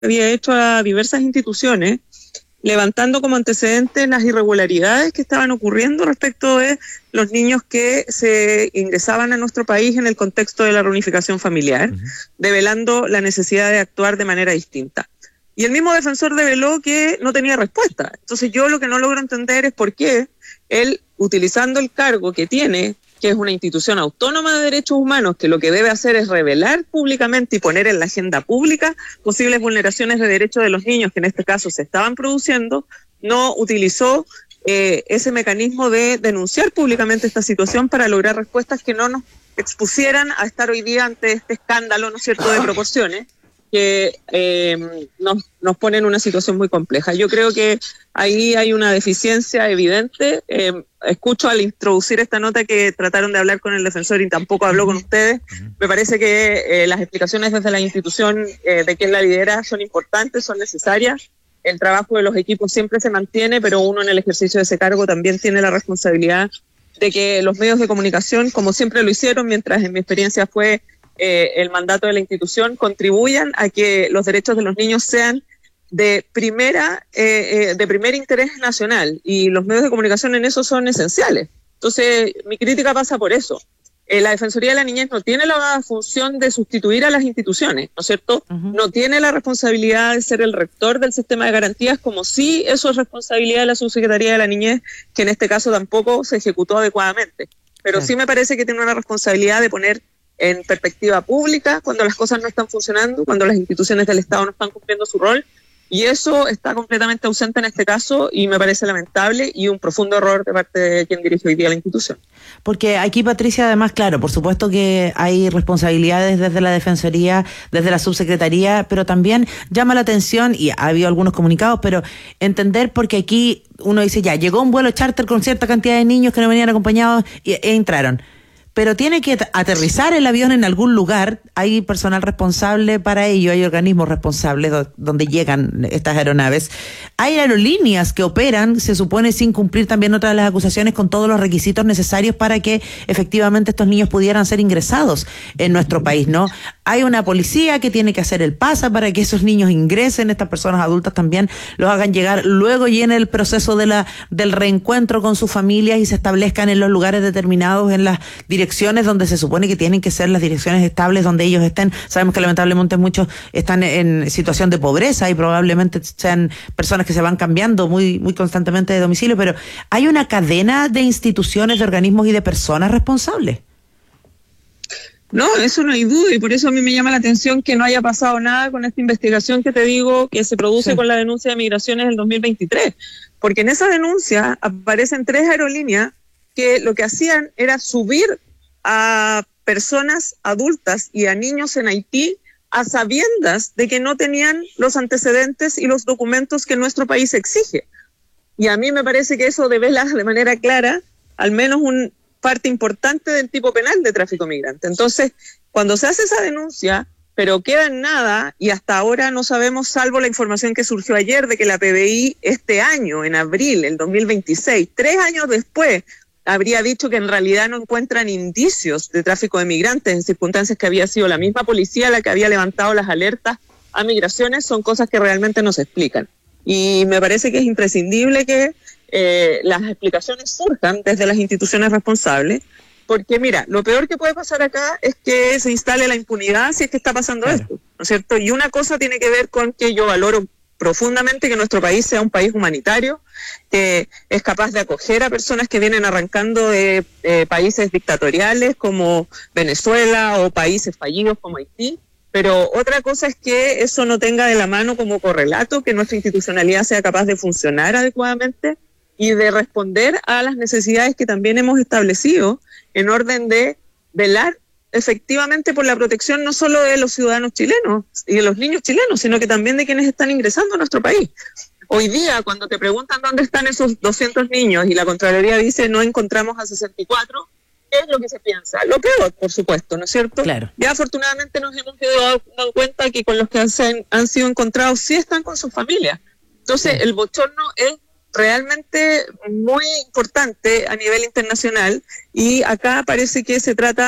había hecho a diversas instituciones, levantando como antecedentes las irregularidades que estaban ocurriendo respecto de los niños que se ingresaban a nuestro país en el contexto de la reunificación familiar, develando la necesidad de actuar de manera distinta. Y el mismo defensor develó que no tenía respuesta. Entonces yo lo que no logro entender es por qué él, utilizando el cargo que tiene, que es una institución autónoma de derechos humanos, que lo que debe hacer es revelar públicamente y poner en la agenda pública posibles vulneraciones de derechos de los niños que en este caso se estaban produciendo, no utilizó ese mecanismo de denunciar públicamente esta situación para lograr respuestas que no nos expusieran a estar hoy día ante este escándalo, ¿no es cierto?, de proporciones, que nos pone en una situación muy compleja. Yo creo que ahí hay una deficiencia evidente. Escucho al introducir esta nota que trataron de hablar con el defensor y tampoco habló con ustedes. Me parece que las explicaciones desde la institución de quien la lidera son importantes, son necesarias. El trabajo de los equipos siempre se mantiene, pero uno en el ejercicio de ese cargo también tiene la responsabilidad de que los medios de comunicación, como siempre lo hicieron, mientras en mi experiencia fue el mandato de la institución, contribuyan a que los derechos de los niños sean de primer interés nacional, y los medios de comunicación en eso son esenciales. Entonces, mi crítica pasa por eso. La Defensoría de la Niñez no tiene la función de sustituir a las instituciones, ¿no es cierto? No tiene la responsabilidad de ser el rector del sistema de garantías, como sí eso es responsabilidad de la Subsecretaría de la Niñez, que en este caso tampoco se ejecutó adecuadamente. Pero sí me parece que tiene una responsabilidad de poner en perspectiva pública cuando las cosas no están funcionando, cuando las instituciones del Estado no están cumpliendo su rol, y eso está completamente ausente en este caso y me parece lamentable y un profundo error de parte de quien dirige hoy día la institución. Porque aquí, Patricia, además, claro, por supuesto que hay responsabilidades desde la Defensoría, desde la Subsecretaría, pero también llama la atención, y ha habido algunos comunicados, pero entender, porque aquí uno dice, ya, llegó un vuelo charter con cierta cantidad de niños que no venían acompañados e entraron. Pero tiene que aterrizar el avión en algún lugar, hay personal responsable para ello, hay organismos responsables donde llegan estas aeronaves. Hay aerolíneas que operan, se supone, sin cumplir también otras de las acusaciones, con todos los requisitos necesarios para que efectivamente estos niños pudieran ser ingresados en nuestro país, ¿no? Hay una policía que tiene que hacer el pase para que esos niños ingresen, estas personas adultas también los hagan llegar, luego llene el proceso del reencuentro con sus familias y se establezcan en los lugares determinados, en las direcciones donde se supone que tienen que ser las direcciones estables donde ellos estén. Sabemos que lamentablemente muchos están en situación de pobreza y probablemente sean personas que se van cambiando muy, muy constantemente de domicilio, pero hay una cadena de instituciones, de organismos y de personas responsables. No, eso no hay duda, y por eso a mí me llama la atención que no haya pasado nada con esta investigación que te digo que se produce con la denuncia de migraciones del 2023, porque en esa denuncia aparecen 3 aerolíneas que lo que hacían era subir a personas adultas y a niños en Haití a sabiendas de que no tenían los antecedentes y los documentos que nuestro país exige. Y a mí me parece que eso devela de manera clara al menos una parte importante del tipo penal de tráfico migrante. Entonces, cuando se hace esa denuncia, pero queda en nada, y hasta ahora no sabemos, salvo la información que surgió ayer de que la PDI este año, en abril, el 2026, 3 años después, habría dicho que en realidad no encuentran indicios de tráfico de migrantes en circunstancias que había sido la misma policía la que había levantado las alertas a migraciones, son cosas que realmente no se explican. Y me parece que es imprescindible que las explicaciones surjan desde las instituciones responsables, porque mira, lo peor que puede pasar acá es que se instale la impunidad si es que está pasando esto, ¿no es cierto? Y una cosa tiene que ver con que yo valoro profundamente que nuestro país sea un país humanitario, que es capaz de acoger a personas que vienen arrancando de países dictatoriales como Venezuela o países fallidos como Haití, pero otra cosa es que eso no tenga de la mano como correlato que nuestra institucionalidad sea capaz de funcionar adecuadamente y de responder a las necesidades que también hemos establecido en orden de velar efectivamente por la protección no solo de los ciudadanos chilenos y de los niños chilenos, sino que también de quienes están ingresando a nuestro país. Hoy día, cuando te preguntan dónde están esos 200 niños y la Contraloría dice no encontramos a 64, ¿qué es lo que se piensa? Lo peor, por supuesto, ¿no es cierto? Claro. Ya afortunadamente nos hemos dado cuenta que con los que han sido encontrados sí están con sus familias. Entonces, el bochorno es realmente muy importante a nivel internacional y acá parece que se trata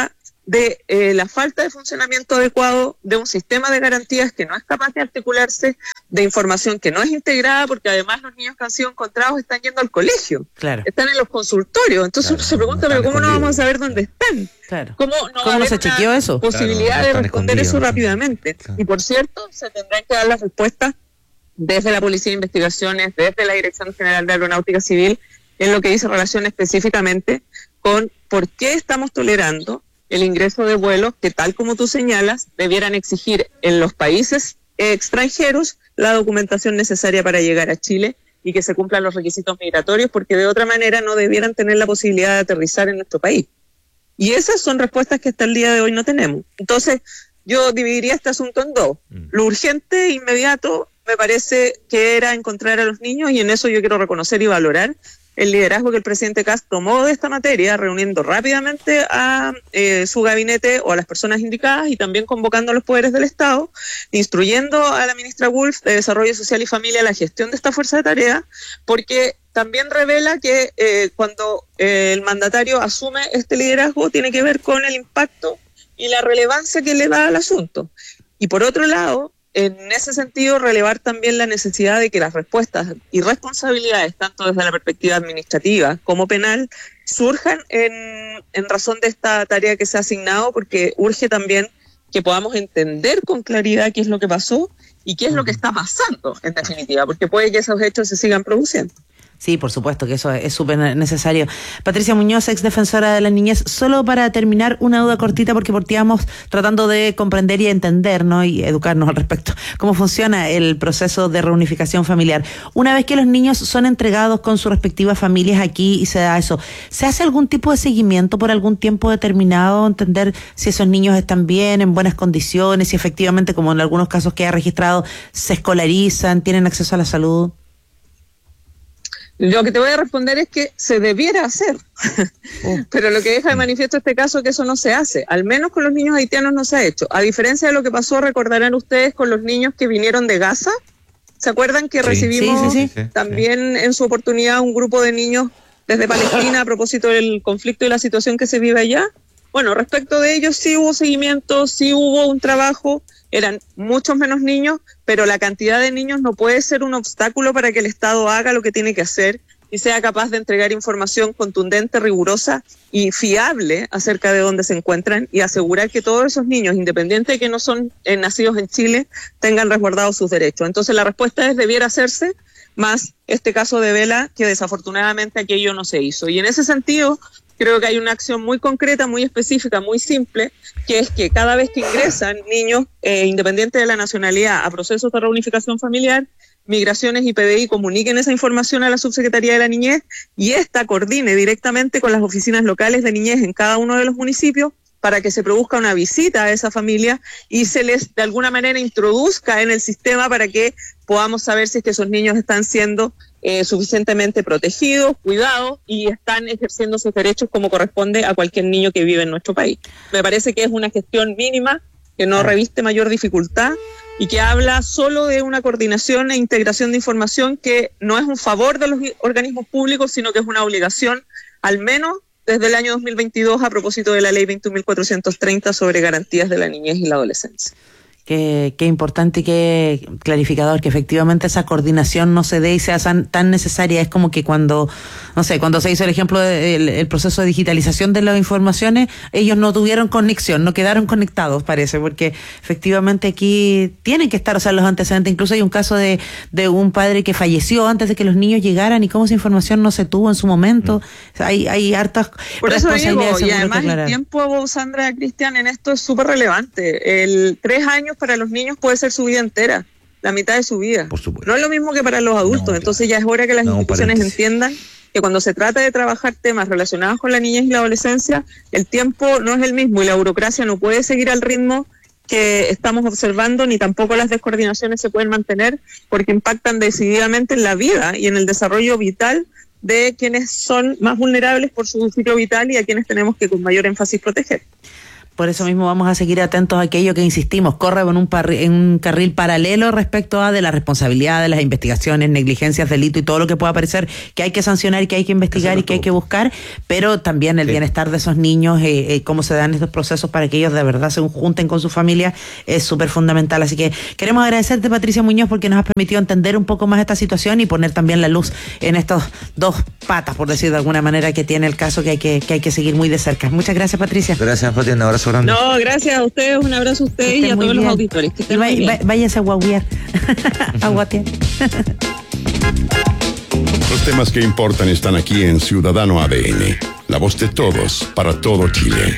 de la falta de funcionamiento adecuado de un sistema de garantías que no es capaz de articularse, de información que no es integrada, porque además los niños que han sido encontrados están yendo al colegio, están en los consultorios, entonces uno se pregunta, pero ¿cómo no vamos a saber dónde están? ¿Cómo no se chequeó eso? Posibilidad de responder eso rápidamente? Y por cierto, se tendrán que dar las respuestas desde la Policía de Investigaciones, desde la Dirección General de Aeronáutica Civil, en lo que dice relación específicamente con por qué estamos tolerando el ingreso de vuelos que, tal como tú señalas, debieran exigir en los países extranjeros la documentación necesaria para llegar a Chile y que se cumplan los requisitos migratorios, porque de otra manera no debieran tener la posibilidad de aterrizar en nuestro país. Y esas son respuestas que hasta el día de hoy no tenemos. Entonces, yo dividiría este asunto en dos. Lo urgente e inmediato me parece que era encontrar a los niños, y en eso yo quiero reconocer y valorar el liderazgo que el presidente Kast tomó de esta materia, reuniendo rápidamente a su gabinete o a las personas indicadas y también convocando a los poderes del Estado, instruyendo a la ministra Wulff de Desarrollo Social y Familia la gestión de esta fuerza de tarea, porque también revela que cuando el mandatario asume este liderazgo tiene que ver con el impacto y la relevancia que le da al asunto. Y por otro lado, en ese sentido, relevar también la necesidad de que las respuestas y responsabilidades, tanto desde la perspectiva administrativa como penal, surjan en razón de esta tarea que se ha asignado, porque urge también que podamos entender con claridad qué es lo que pasó y qué es lo que está pasando, en definitiva, porque puede que esos hechos se sigan produciendo. Sí, por supuesto que eso es súper necesario. Patricia Muñoz, ex defensora de la niñez, solo para terminar una duda cortita, porque partíamos tratando de comprender y entender, ¿no? Y educarnos al respecto. ¿Cómo funciona el proceso de reunificación familiar? Una vez que los niños son entregados con sus respectivas familias aquí y se da eso, ¿se hace algún tipo de seguimiento por algún tiempo determinado? Entender si esos niños están bien, en buenas condiciones, si efectivamente, como en algunos casos que ha registrado, se escolarizan, tienen acceso a la salud. Lo que te voy a responder es que se debiera hacer, pero lo que deja de manifiesto este caso es que eso no se hace, al menos con los niños haitianos no se ha hecho, a diferencia de lo que pasó, recordarán ustedes, con los niños que vinieron de Gaza. ¿Se acuerdan que recibimos también en su oportunidad un grupo de niños desde Palestina a propósito del conflicto y la situación que se vive allá? Bueno, respecto de ellos sí hubo seguimiento, sí hubo un trabajo, eran muchos menos niños, pero la cantidad de niños no puede ser un obstáculo para que el Estado haga lo que tiene que hacer y sea capaz de entregar información contundente, rigurosa y fiable acerca de dónde se encuentran y asegurar que todos esos niños, independiente de que no son nacidos en Chile, tengan resguardados sus derechos. Entonces la respuesta es: debiera hacerse, más este caso devela que desafortunadamente aquello no se hizo. Y en ese sentido, creo que hay una acción muy concreta, muy específica, muy simple, que es que cada vez que ingresan niños, independiente de la nacionalidad, a procesos de reunificación familiar, Migraciones y PDI comuniquen esa información a la Subsecretaría de la Niñez y esta coordine directamente con las oficinas locales de niñez en cada uno de los municipios para que se produzca una visita a esa familia y se les de alguna manera introduzca en el sistema para que podamos saber si es que esos niños están siendo suficientemente protegidos, cuidados y están ejerciendo sus derechos como corresponde a cualquier niño que vive en nuestro país. Me parece que es una gestión mínima, que no reviste mayor dificultad y que habla solo de una coordinación e integración de información que no es un favor de los organismos públicos, sino que es una obligación, al menos desde el año 2022, a propósito de la Ley 21.430 sobre garantías de la niñez y la adolescencia. Qué importante y qué clarificador que efectivamente esa coordinación no se dé y sea tan necesaria. Es como que cuando se hizo el ejemplo del proceso de digitalización de las informaciones, ellos no tuvieron conexión, no quedaron conectados, parece, porque efectivamente aquí tienen que estar, los antecedentes. Incluso hay un caso de un padre que falleció antes de que los niños llegaran y cómo esa información no se tuvo en su momento. Hay hartas por eso digo, y además el tiempo, Sandra, Cristian, en esto es súper relevante. El 3 años para los niños puede ser su vida entera, la mitad de su vida. Por supuesto. No es lo mismo que para los adultos. No, entonces ya es hora que las instituciones entiendan que cuando se trata de trabajar temas relacionados con la niñez y la adolescencia, el tiempo no es el mismo y la burocracia no puede seguir al ritmo que estamos observando, ni tampoco las descoordinaciones se pueden mantener porque impactan decididamente en la vida y en el desarrollo vital de quienes son más vulnerables por su ciclo vital y a quienes tenemos que con mayor énfasis proteger. Por eso mismo vamos a seguir atentos a aquello que insistimos, corre en un carril paralelo respecto a de la responsabilidad de las investigaciones, negligencias, delito y todo lo que pueda aparecer, que hay que sancionar y que hay que investigar y que hay que buscar, pero también el bienestar de esos niños, cómo se dan estos procesos para que ellos de verdad se junten con su familia, es súper fundamental. Así que queremos agradecerte, Patricia Muñoz, porque nos has permitido entender un poco más esta situación y poner también la luz en estos dos patas, por decir de alguna manera, que tiene el caso que hay que seguir muy de cerca. Muchas gracias, Patricia. Gracias, Pati, un abrazo grande. No, gracias a ustedes, un abrazo a ustedes y a todos los auditores. Que estén muy bien. Váyanse a guaguear. A guatear. Los temas que importan están aquí en Ciudadano ADN. La voz de todos, para todo Chile.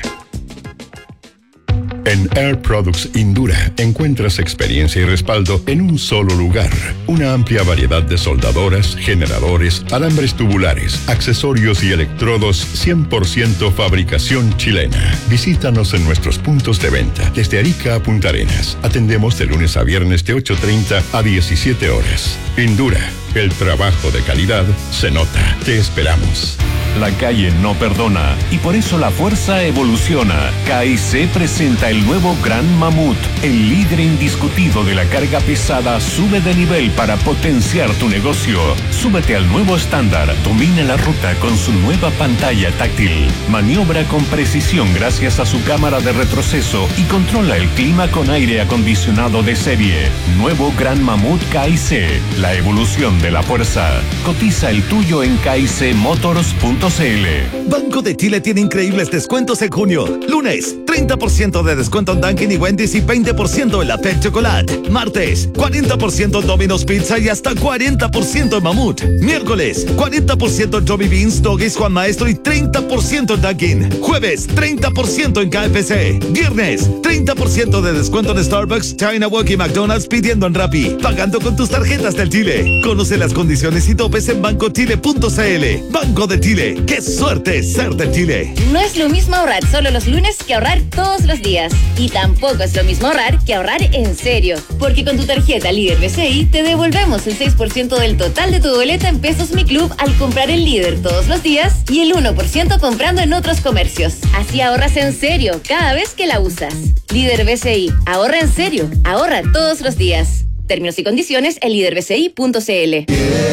En Air Products Indura encuentras experiencia y respaldo en un solo lugar. Una amplia variedad de soldadoras, generadores, alambres tubulares, accesorios y electrodos 100% fabricación chilena. Visítanos en nuestros puntos de venta desde Arica a Punta Arenas. Atendemos de lunes a viernes de 8:30 a 17 horas. Indura, el trabajo de calidad se nota. Te esperamos. La calle no perdona y por eso la fuerza evoluciona. KIC presenta el nuevo Gran Mamut. El líder indiscutido de la carga pesada sube de nivel para potenciar tu negocio. Súbete al nuevo estándar. Domina la ruta con su nueva pantalla táctil. Maniobra con precisión gracias a su cámara de retroceso y controla el clima con aire acondicionado de serie. Nuevo Gran Mamut KIC. La evolución de la fuerza. Cotiza el tuyo en kicmotors.cl. Banco de Chile tiene increíbles descuentos en junio. Lunes, 30% de descuento en Dunkin' y Wendy's y 20% en la Pet Chocolate. Martes, 40% en Domino's Pizza y hasta 40% en Mamut. Miércoles, 40% en Johnny Beans, Doggies, Juan Maestro y 30% en Dunkin'. Jueves, 30% en KFC. Viernes, 30% de descuento en Starbucks, China Walk y McDonald's pidiendo en Rappi. Pagando con tus tarjetas del Chile. Conoce las condiciones y topes en bancochile.cl. Banco de Chile. ¡Qué suerte ser de Chile! No es lo mismo ahorrar solo los lunes que ahorrar todos los días. Y tampoco es lo mismo ahorrar que ahorrar en serio. Porque con tu tarjeta Líder BCI te devolvemos el 6% del total de tu boleta en Pesos Mi Club al comprar el Líder todos los días y el 1% comprando en otros comercios. Así ahorras en serio cada vez que la usas. Líder BCI. Ahorra en serio. Ahorra todos los días. Términos y condiciones en líderbci.cl.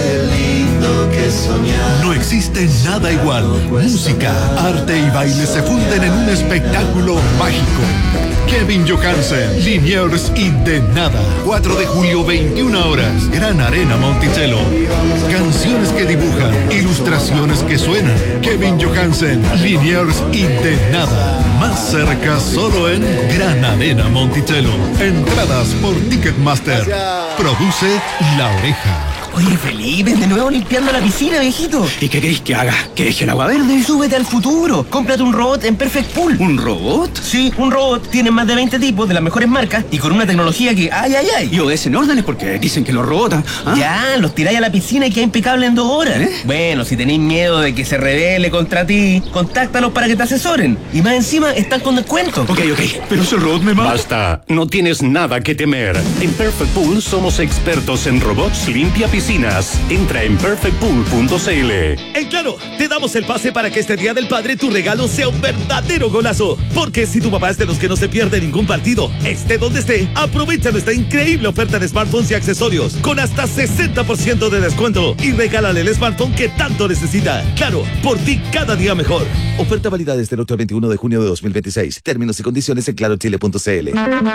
No existe nada igual. Música, arte y baile se funden en un espectáculo mágico. Kevin Johansen, Liniers y De Nada. 4 de julio, 21 horas. Gran Arena Monticello. Canciones que dibujan, ilustraciones que suenan. Kevin Johansen, Liniers y De Nada. Más cerca solo en Gran Arena Monticello. Entradas por Ticketmaster. Produce La Oreja. Oye, Felipe, de nuevo limpiando la piscina, viejito. ¿Y qué querés que haga? ¿Que deje el agua verde? Súbete al futuro. Cómprate un robot en Perfect Pool. ¿Un robot? Sí, un robot. Tienen más de 20 tipos de las mejores marcas y con una tecnología que... ¡Ay! Y obedecen órdenes porque dicen que los robots... ¿ah? Ya, los tiráis a la piscina y queda impecable en 2 horas. Bueno, si tenéis miedo de que se rebele contra ti, contáctalos para que te asesoren. Y más encima, están con descuento. Ok. Pero si el robot me mata... Basta, no tienes nada que temer. En Perfect Pool somos expertos en robots limpia piscinas. Entra en perfectpool.cl. En Claro, te damos el pase para que este Día del Padre tu regalo sea un verdadero golazo. Porque si tu papá es de los que no se pierde ningún partido, esté donde esté, aprovecha nuestra increíble oferta de smartphones y accesorios con hasta 60% de descuento y regálale el smartphone que tanto necesita. Claro, por ti cada día mejor. Oferta válida desde el 8 al 21 de junio de 2026. Términos y condiciones en clarochile.cl.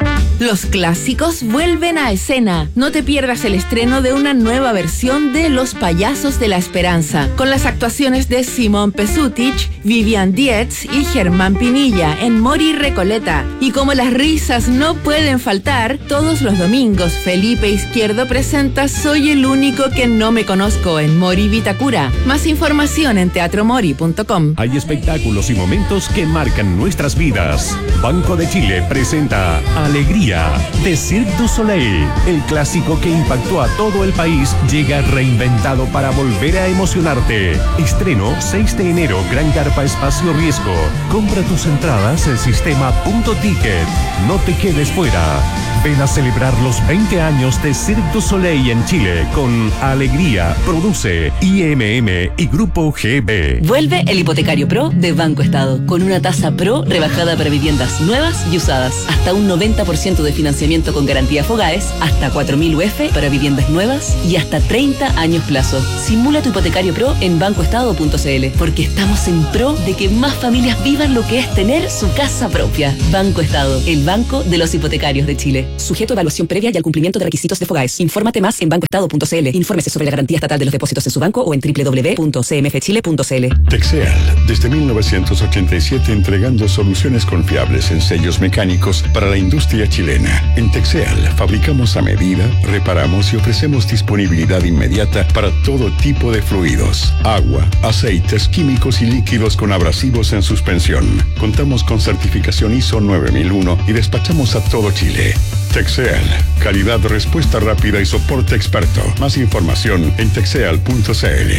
Los clásicos vuelven a escena. No te pierdas el estreno de una nueva versión de Los Payasos de la Esperanza, con las actuaciones de Simón Pesutich, Vivian Dietz y Germán Pinilla en Mori Recoleta. Y como las risas no pueden faltar, todos los domingos Felipe Izquierdo presenta Soy el único que no me conozco en Mori Vitacura. Más información en teatromori.com. Hay espectáculos y momentos que marcan nuestras vidas. Banco de Chile presenta Alegría de Cirque du Soleil. El clásico que impactó a todo el país llega reinventado para volver a emocionarte. Estreno 6 de enero, Gran Carpa Espacio Riesgo. Compra tus entradas en sistema.ticket. No te quedes fuera. Ven a celebrar los 20 años de Cirque du Soleil en Chile con Alegría, Produce, IMM y Grupo GB. Vuelve el Hipotecario Pro de Banco Estado, con una tasa pro rebajada para viviendas nuevas y usadas. Hasta un 90% de financiamiento con garantía Fogaes, hasta 4.000 UF para viviendas nuevas y hasta 30 años plazo. Simula tu Hipotecario Pro en bancoestado.cl, porque estamos en pro de que más familias vivan lo que es tener su casa propia. Banco Estado, el banco de los hipotecarios de Chile. Sujeto a evaluación previa y al cumplimiento de requisitos de Fogaes. Infórmate más en bancoestado.cl. Infórmese sobre la garantía estatal de los depósitos en su banco o en www.cmfchile.cl. Texeal, desde 1987 entregando soluciones confiables en sellos mecánicos para la industria chilena. En Texeal fabricamos a medida, reparamos y ofrecemos disponibilidad inmediata para todo tipo de fluidos, agua, aceites, químicos y líquidos con abrasivos en suspensión. Contamos con certificación ISO 9001 y despachamos a todo Chile. Texeal, calidad, respuesta rápida y soporte experto. Más información en texeal.cl.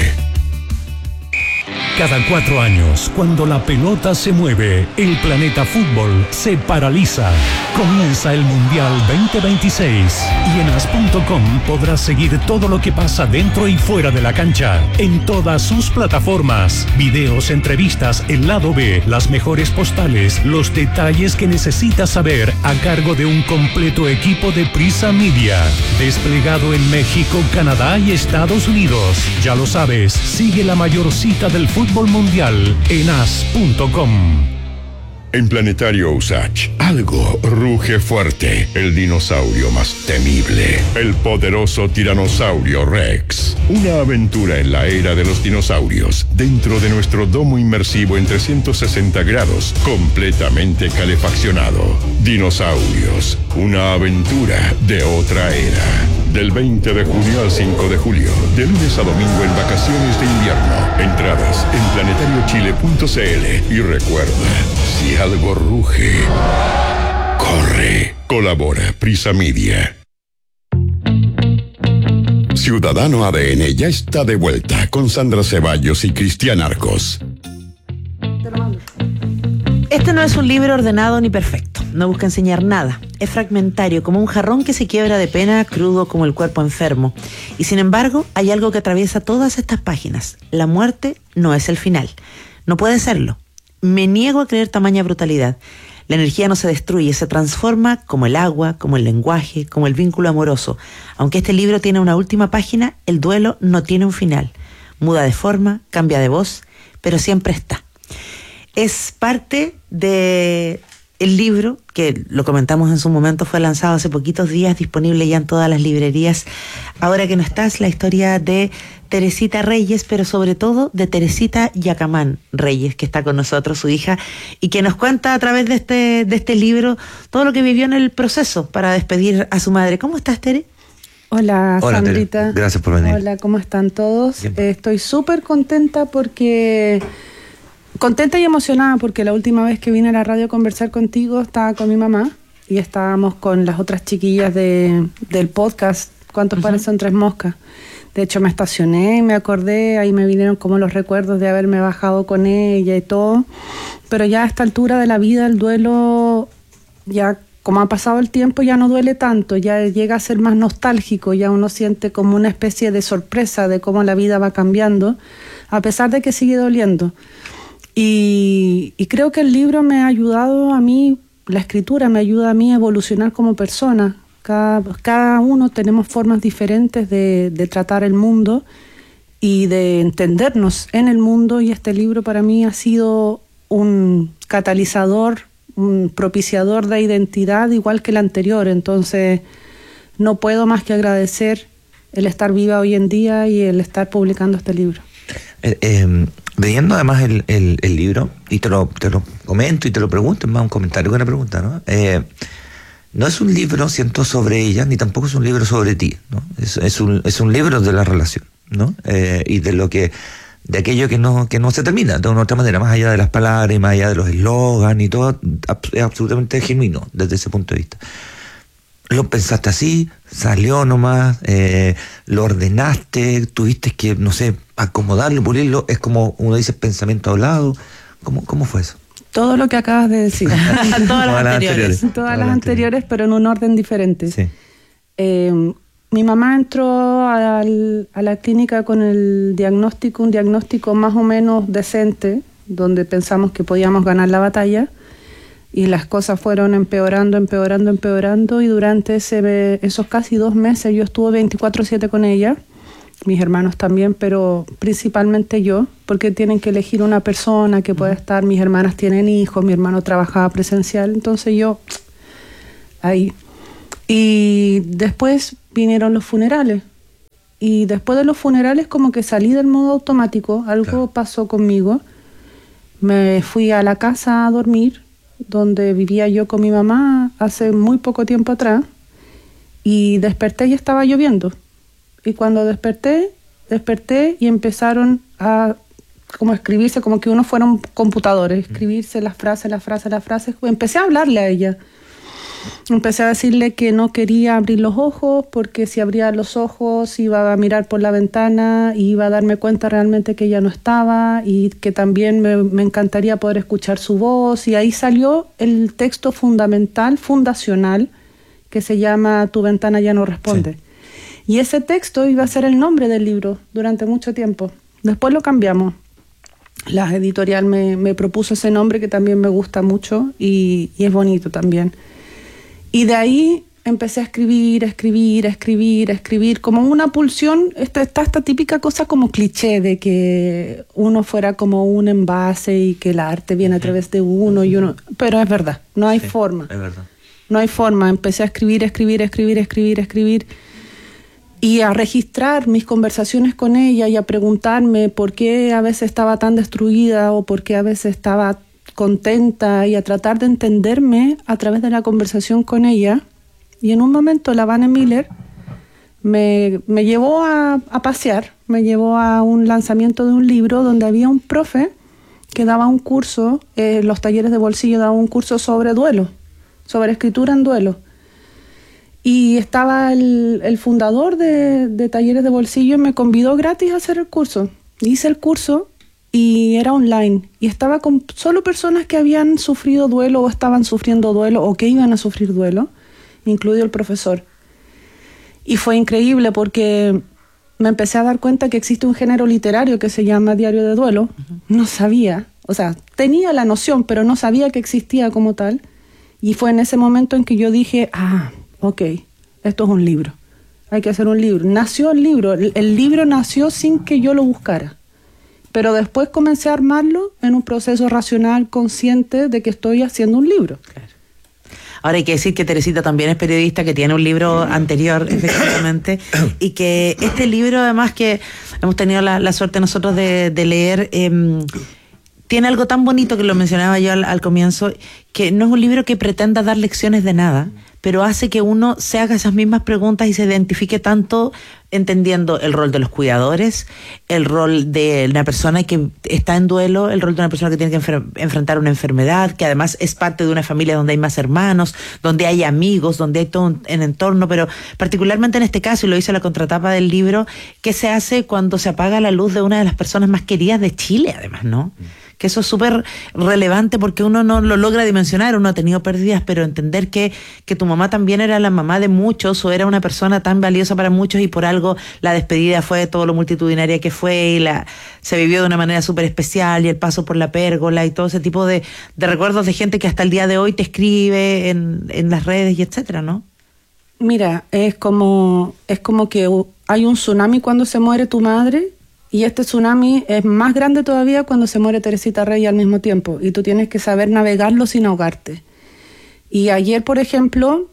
Cada 4 años, cuando la pelota se mueve, el planeta fútbol se paraliza. Comienza el Mundial 2026 y en as.com podrás seguir todo lo que pasa dentro y fuera de la cancha, en todas sus plataformas. Videos, entrevistas, el lado B, las mejores postales, los detalles que necesitas saber a cargo de un completo equipo de Prisa Media. Desplegado en México, Canadá y Estados Unidos. Ya lo sabes, sigue la mayor cita del fútbol mundial en as.com. En Planetario Usach, algo ruge fuerte. El dinosaurio más temible. El poderoso tiranosaurio Rex. Una aventura en la era de los dinosaurios. Dentro de nuestro domo inmersivo en 360 grados. Completamente calefaccionado. Dinosaurios. Una aventura de otra era. Del 20 de junio al 5 de julio. De lunes a domingo en vacaciones de invierno. Entradas en planetariochile.cl. Y recuerda, si algo ruge, corre. Colabora Prisa Media. Ciudadano ADN ya está de vuelta con Sandra Ceballos y Cristian Arcos. Este no es un libro ordenado ni perfecto. No busca enseñar nada. Es fragmentario, como un jarrón que se quiebra de pena, crudo como el cuerpo enfermo. Y sin embargo, hay algo que atraviesa todas estas páginas. La muerte no es el final. No puede serlo. Me niego a creer tamaña brutalidad. La energía no se destruye, se transforma como el agua, como el lenguaje, como el vínculo amoroso. Aunque este libro tiene una última página, el duelo no tiene un final. Muda de forma, cambia de voz, pero siempre está. Es parte de el libro, que lo comentamos en su momento, fue lanzado hace poquitos días, disponible ya en todas las librerías. Ahora que no estás, la historia de Teresita Reyes, pero sobre todo de Teresita Yacamán Reyes, que está con nosotros, su hija, y que nos cuenta a través de este libro todo lo que vivió en el proceso para despedir a su madre. ¿Cómo estás, Tere? Hola, Sandrita. Tere. Gracias por venir. Hola, ¿cómo están todos? Estoy súper contenta contenta y emocionada porque la última vez que vine a la radio a conversar contigo estaba con mi mamá y estábamos con las otras chiquillas del podcast, ¿Cuántos pares son tres moscas? De hecho me estacioné y me acordé, ahí me vinieron como los recuerdos de haberme bajado con ella y todo, pero ya a esta altura de la vida el duelo, ya como ha pasado el tiempo, ya no duele tanto, ya llega a ser más nostálgico, ya uno siente como una especie de sorpresa de cómo la vida va cambiando, a pesar de que sigue doliendo. Y creo que el libro me ha ayudado a mí, la escritura me ayuda a mí a evolucionar como persona. Cada uno tenemos formas diferentes de tratar el mundo y de entendernos en el mundo, y este libro para mí ha sido un catalizador, un propiciador de identidad igual que el anterior. Entonces no puedo más que agradecer el estar viva hoy en día y el estar publicando este libro. Leyendo además el libro, y te lo comento y te lo pregunto, es más un comentario que una pregunta, ¿no? No es un libro, siento, sobre ella, ni tampoco es un libro sobre ti, ¿no? Es un libro de la relación, ¿no? Y de aquello que no se termina, de una otra manera, más allá de las palabras y más allá de los eslogans y todo, es absolutamente genuino desde ese punto de vista. ¿Lo pensaste así? ¿Salió nomás? ¿Lo ordenaste? ¿Tuviste que, no sé, acomodarlo, pulirlo? ¿Es como uno dice pensamiento hablado? ¿Cómo fue eso? Todo lo que acabas de decir. Todas las anteriores. Todas las anteriores, pero en un orden diferente. Sí. Mi mamá entró a la clínica con un diagnóstico más o menos decente, donde pensamos que podíamos ganar la batalla, y las cosas fueron empeorando, y durante esos casi 2 meses yo estuve 24/7 con ella, mis hermanos también, pero principalmente yo, porque tienen que elegir una persona que pueda estar. Mis hermanas tienen hijos, mi hermano trabajaba presencial, entonces yo ahí. Y después vinieron los funerales, y después de los funerales como que salí del modo automático, algo pasó conmigo. Me fui a la casa a dormir, donde vivía yo con mi mamá hace muy poco tiempo atrás, y desperté y estaba lloviendo. Y cuando desperté y empezaron a como escribirse, como que uno fuera un computador, escribirse las frases. Empecé a hablarle a ella. Empecé a decirle que no quería abrir los ojos, porque si abría los ojos iba a mirar por la ventana y iba a darme cuenta realmente que ella no estaba, y que también me encantaría poder escuchar su voz. Y ahí salió el texto fundacional, que se llama Tu ventana ya no responde. Sí. Y ese texto iba a ser el nombre del libro durante mucho tiempo. Después lo cambiamos. La editorial me propuso ese nombre, que también me gusta mucho y es bonito también. Y de ahí empecé a escribir, como una pulsión. Está esta típica cosa como cliché de que uno fuera como un envase y que el arte viene a través de uno, pero es verdad, no hay forma. Es verdad. No hay forma. Empecé a escribir y a registrar mis conversaciones con ella, y a preguntarme por qué a veces estaba tan destruida o por qué a veces estaba contenta, y a tratar de entenderme a través de la conversación con ella. Y en un momento la Vane Miller me llevó a pasear, me llevó a un lanzamiento de un libro donde había un profe que daba un curso, los talleres de bolsillo, daba un curso sobre duelo, sobre escritura en duelo. Y estaba el fundador de Talleres de Bolsillo, y me convidó gratis a hacer el curso. Hice el curso y era online, y estaba con solo personas que habían sufrido duelo o estaban sufriendo duelo o que iban a sufrir duelo, incluido el profesor. Y fue increíble, porque me empecé a dar cuenta que existe un género literario que se llama diario de duelo. No sabía, o sea, tenía la noción, pero no sabía que existía como tal. Y fue en ese momento en que yo dije, ok, esto es un libro, hay que hacer un libro. Nació el libro, el libro nació sin que yo lo buscara, pero después comencé a armarlo en un proceso racional, consciente de que estoy haciendo un libro. Claro. Ahora hay que decir que Teresita también es periodista, que tiene un libro anterior, efectivamente, y que este libro, además, que hemos tenido la suerte nosotros de leer, tiene algo tan bonito, que lo mencionaba yo al comienzo, que no es un libro que pretenda dar lecciones de nada, pero hace que uno se haga esas mismas preguntas y se identifique tanto, entendiendo el rol de los cuidadores, el rol de una persona que está en duelo, el rol de una persona que tiene que enfrentar una enfermedad, que además es parte de una familia donde hay más hermanos, donde hay amigos, donde hay todo un entorno, pero particularmente en este caso, y lo dice la contratapa del libro, ¿qué se hace cuando se apaga la luz de una de las personas más queridas de Chile, además, ¿no? Que eso es súper relevante, porque uno no lo logra dimensionar, uno ha tenido pérdidas, pero entender que tu mamá también era la mamá de muchos, o era una persona tan valiosa para muchos, y por algo la despedida fue todo lo multitudinaria que fue, y se vivió de una manera súper especial, y el paso por la pérgola, y todo ese tipo de recuerdos de gente que hasta el día de hoy te escribe en las redes y etcétera, ¿no? Mira, es como que hay un tsunami cuando se muere tu madre, y este tsunami es más grande todavía cuando se muere Teresita Rey al mismo tiempo, y tú tienes que saber navegarlo sin ahogarte. Y ayer, por ejemplo,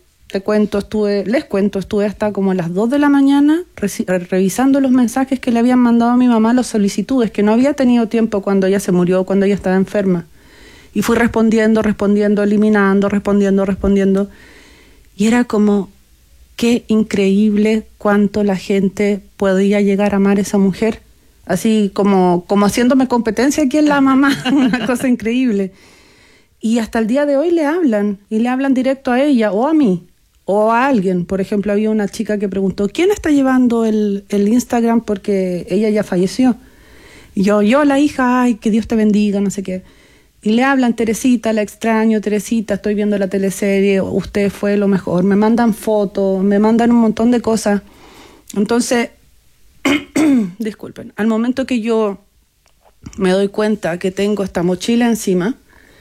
estuve hasta como a las 2 de la mañana revisando los mensajes que le habían mandado a mi mamá, las solicitudes, que no había tenido tiempo cuando ella se murió, cuando ella estaba enferma. Y fui respondiendo, eliminando, respondiendo. Y era como, qué increíble cuánto la gente podía llegar a amar a esa mujer. Así como haciéndome competencia aquí en la mamá, una cosa increíble. Y hasta el día de hoy le hablan directo a ella, o a mí, o a alguien. Por ejemplo, había una chica que preguntó, ¿quién está llevando el Instagram? Porque ella ya falleció. Y yo, la hija, ay, que Dios te bendiga, no sé qué. y le hablan, Teresita, la extraño, Teresita, estoy viendo la teleserie, usted fue lo mejor, me mandan fotos, me mandan un montón de cosas. Entonces, disculpen, al momento que yo me doy cuenta que tengo esta mochila encima,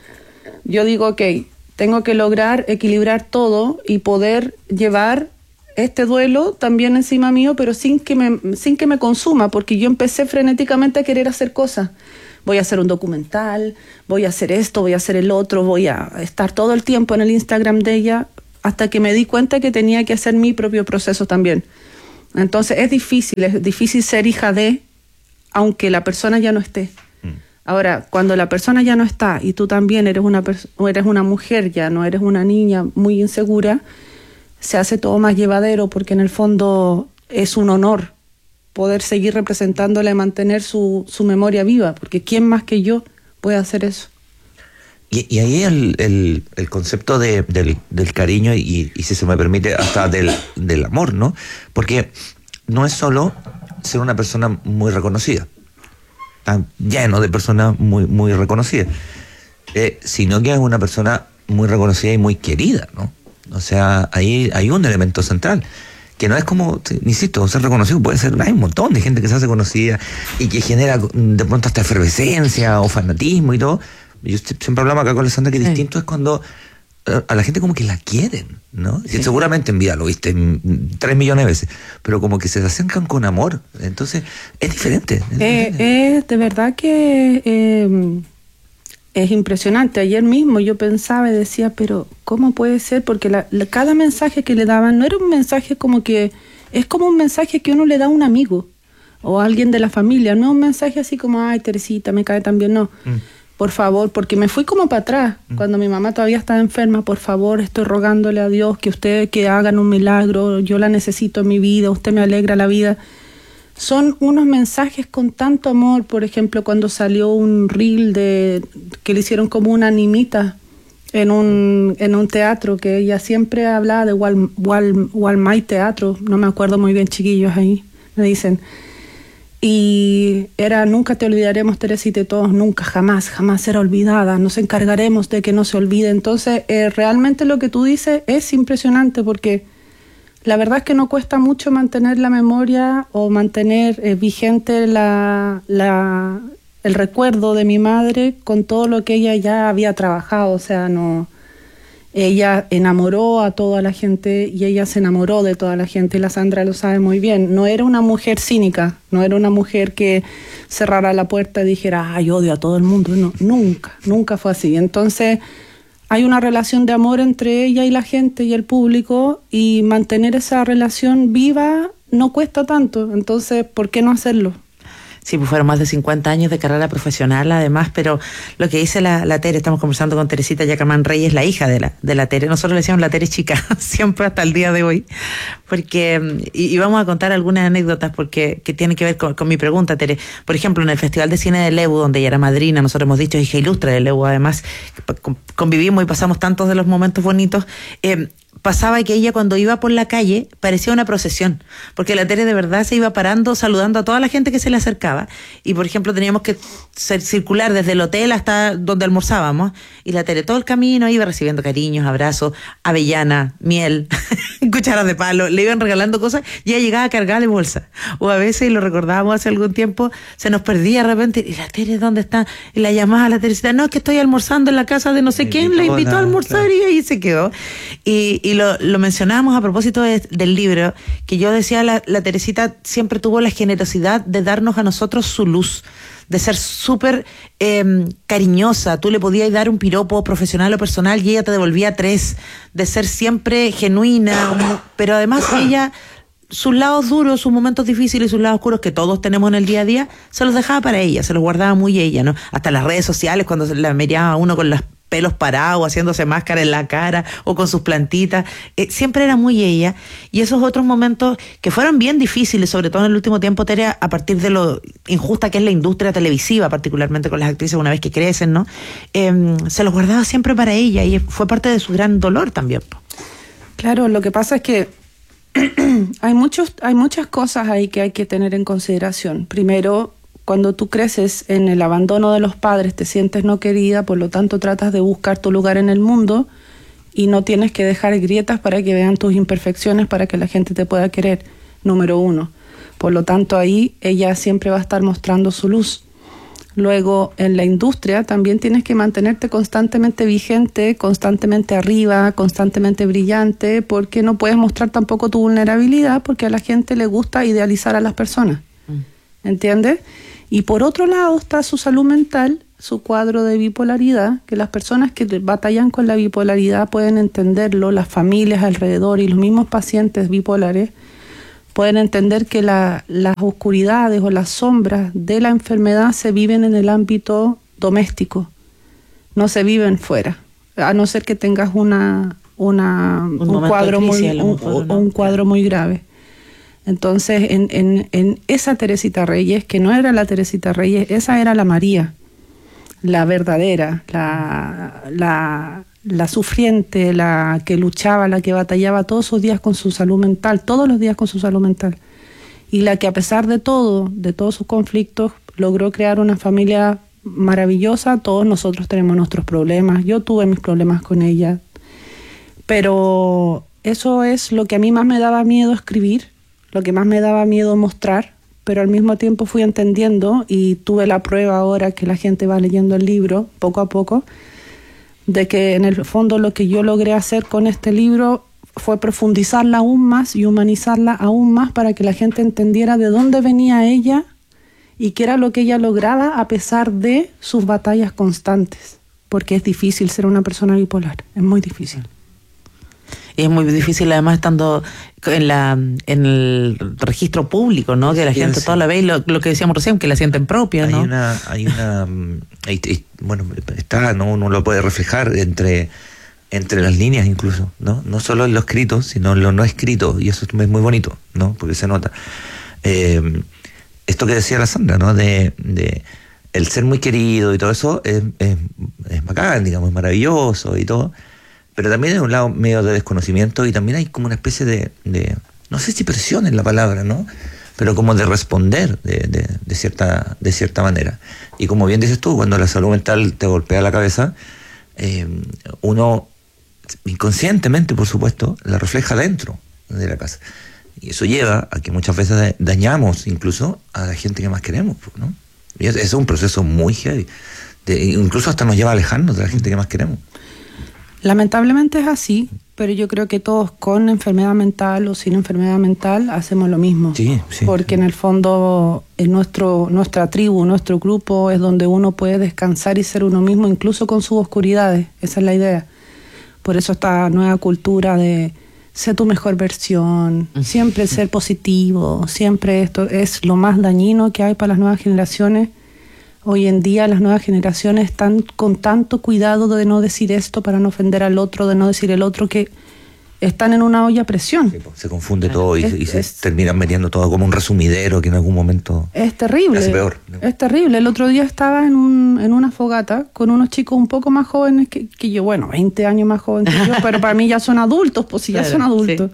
yo digo, ok, tengo que lograr equilibrar todo y poder llevar este duelo también encima mío, pero sin que me consuma, porque yo empecé frenéticamente a querer hacer cosas. Voy a hacer un documental, voy a hacer esto, voy a hacer el otro, voy a estar todo el tiempo en el Instagram de ella, hasta que me di cuenta que tenía que hacer mi propio proceso también. Entonces es difícil ser hija de, aunque la persona ya no esté. Ahora, cuando la persona ya no está y tú también eres una mujer, ya no eres una niña muy insegura, se hace todo más llevadero, porque en el fondo es un honor poder seguir representándola y mantener su memoria viva, porque ¿quién más que yo puede hacer eso? Y ahí el concepto del cariño y si se me permite, hasta del amor, ¿no? Porque no es solo ser una persona muy reconocida, tan lleno de personas muy, muy reconocidas, sino que es una persona muy reconocida y muy querida, ¿no? O sea, ahí hay un elemento central, que no es como, insisto, ser reconocido puede ser, hay un montón de gente que se hace conocida y que genera de pronto hasta efervescencia o fanatismo y todo. Yo siempre hablaba acá con Alessandra que distinto es cuando a la gente como que la quieren, ¿no? Sí. Seguramente en vida lo viste 3 millones de veces, pero como que se acercan con amor, entonces es diferente. De verdad que es impresionante. Ayer mismo yo pensaba y decía, pero ¿cómo puede ser? Porque cada mensaje que le daban no era un mensaje como que, es como un mensaje que uno le da a un amigo o a alguien de la familia, no un mensaje así como, ay, Teresita, me cae tan bien, no. Por favor, porque me fui como para atrás, cuando mi mamá todavía estaba enferma, por favor, estoy rogándole a Dios que hagan un milagro, yo la necesito en mi vida, usted me alegra la vida. Son unos mensajes con tanto amor. Por ejemplo, cuando salió un reel que le hicieron como una animita en un teatro, que ella siempre hablaba de Walmay Teatro, no me acuerdo muy bien, chiquillos, ahí me dicen, y era nunca te olvidaremos, Teresita, y todos, nunca, jamás será olvidada, nos encargaremos de que no se olvide. Entonces, realmente lo que tú dices es impresionante, porque la verdad es que no cuesta mucho mantener la memoria o mantener vigente el recuerdo de mi madre con todo lo que ella ya había trabajado. O sea, no, ella enamoró a toda la gente y ella se enamoró de toda la gente, y la Sandra lo sabe muy bien. No era una mujer cínica, no era una mujer que cerrara la puerta y dijera, ay, odio a todo el mundo. No, nunca fue así. Entonces, hay una relación de amor entre ella y la gente y el público, y mantener esa relación viva no cuesta tanto. Entonces, ¿por qué no hacerlo? Sí, pues fueron más de 50 años de carrera profesional, además, pero lo que dice la Tere, estamos conversando con Teresita Yacamán Reyes, la hija de la Tere. Nosotros le decíamos la Tere chica, siempre hasta el día de hoy, porque, y vamos a contar algunas anécdotas porque que tienen que ver con mi pregunta, Tere. Por ejemplo, en el Festival de Cine de Lebu, donde ella era madrina, nosotros hemos dicho hija ilustre de Lebu, además, convivimos y pasamos tantos de los momentos bonitos. Pasaba que ella, cuando iba por la calle, parecía una procesión, porque la Tere de verdad se iba parando, saludando a toda la gente que se le acercaba, y por ejemplo teníamos que circular desde el hotel hasta donde almorzábamos, y la Tere todo el camino iba recibiendo cariños, abrazos, avellana, miel, cucharas de palo, le iban regalando cosas, y ella llegaba cargada de bolsa, o a veces, y lo recordábamos hace algún tiempo, se nos perdía de repente, y la Tere, ¿dónde está? Y la llamaba a la Teresita, no, es que estoy almorzando en la casa de no sé quién, la invitó a almorzar, y ahí se quedó. Y lo mencionábamos a propósito del libro, que yo decía, la Teresita siempre tuvo la generosidad de darnos a nosotros su luz, de ser súper cariñosa. Tú le podías dar un piropo profesional o personal y ella te devolvía 3, de ser siempre genuina, pero además ella, sus lados duros, sus momentos difíciles y sus lados oscuros que todos tenemos en el día a día, se los dejaba para ella, se los guardaba muy ella, ¿no? Hasta las redes sociales, cuando se la miraba uno con las pelos parados, haciéndose máscara en la cara o con sus plantitas, siempre era muy ella. Y esos otros momentos que fueron bien difíciles, sobre todo en el último tiempo, Tere, a partir de lo injusta que es la industria televisiva, particularmente con las actrices una vez que crecen, ¿no? Se los guardaba siempre para ella y fue parte de su gran dolor también. Claro, lo que pasa es que hay muchas cosas ahí que hay que tener en consideración. Primero, cuando tú creces en el abandono de los padres, te sientes no querida, por lo tanto tratas de buscar tu lugar en el mundo y no tienes que dejar grietas para que vean tus imperfecciones para que la gente te pueda querer, número 1. Por lo tanto, ahí ella siempre va a estar mostrando su luz. Luego, en la industria también tienes que mantenerte constantemente vigente, constantemente arriba, constantemente brillante, porque no puedes mostrar tampoco tu vulnerabilidad, porque a la gente le gusta idealizar a las personas. ¿Entiendes? Y por otro lado está su salud mental, su cuadro de bipolaridad, que las personas que batallan con la bipolaridad pueden entenderlo, las familias alrededor y los mismos pacientes bipolares pueden entender que las oscuridades o las sombras de la enfermedad se viven en el ámbito doméstico, no se viven fuera, a no ser que tengas un cuadro muy grave. Entonces, en esa Teresita Reyes, que no era la Teresita Reyes, esa era la María, la verdadera, la sufriente, la que luchaba, la que batallaba todos sus días con su salud mental, todos los días con su salud mental. Y la que a pesar de todos sus conflictos, logró crear una familia maravillosa. Todos nosotros tenemos nuestros problemas. Yo tuve mis problemas con ella. Pero eso es lo que a mí más me daba miedo escribir, lo que más me daba miedo mostrar, pero al mismo tiempo fui entendiendo y tuve la prueba ahora que la gente va leyendo el libro poco a poco, de que en el fondo lo que yo logré hacer con este libro fue profundizarla aún más y humanizarla aún más para que la gente entendiera de dónde venía ella y qué era lo que ella lograba a pesar de sus batallas constantes, porque es difícil ser una persona bipolar, es muy difícil. Y es muy difícil además estando en el registro público, ¿no? Que la gente toda la ve, y lo que decíamos recién, que la sienten propia, ¿no? Bueno, está, ¿no? Uno lo puede reflejar entre las líneas incluso, ¿no? No solo en lo escrito, sino en lo no escrito, y eso es muy bonito, ¿no? Porque se nota. Esto que decía la Sandra, ¿no? De el ser muy querido y todo eso es bacán, digamos, es maravilloso y todo. Pero también hay un lado medio de desconocimiento y también hay como una especie de no sé si presión es la palabra, ¿no? Pero como de responder de cierta manera. Y como bien dices tú, cuando la salud mental te golpea la cabeza, uno inconscientemente, por supuesto, la refleja dentro de la casa. Y eso lleva a que muchas veces dañamos incluso a la gente que más queremos, ¿no? Y es un proceso muy heavy. Incluso hasta nos lleva a alejarnos de la gente que más queremos. Lamentablemente es así, pero yo creo que todos con enfermedad mental o sin enfermedad mental hacemos lo mismo. Sí. Porque en el fondo en nuestra tribu, nuestro grupo es donde uno puede descansar y ser uno mismo, incluso con sus oscuridades. Esa es la idea. Por eso esta nueva cultura de ser tu mejor versión, siempre ser positivo, siempre esto es lo más dañino que hay para las nuevas generaciones. Hoy en día las nuevas generaciones están con tanto cuidado de no decir esto para no ofender al otro, de no decir el otro, que están en una olla a presión. Se confunde todo y se terminan metiendo todo como un resumidero que en algún momento es terrible. Hace peor. Es terrible. El otro día estaba en una fogata con unos chicos un poco más jóvenes que yo, bueno, 20 años más jóvenes que yo, pero para mí ya son adultos, pues sí, ya son adultos.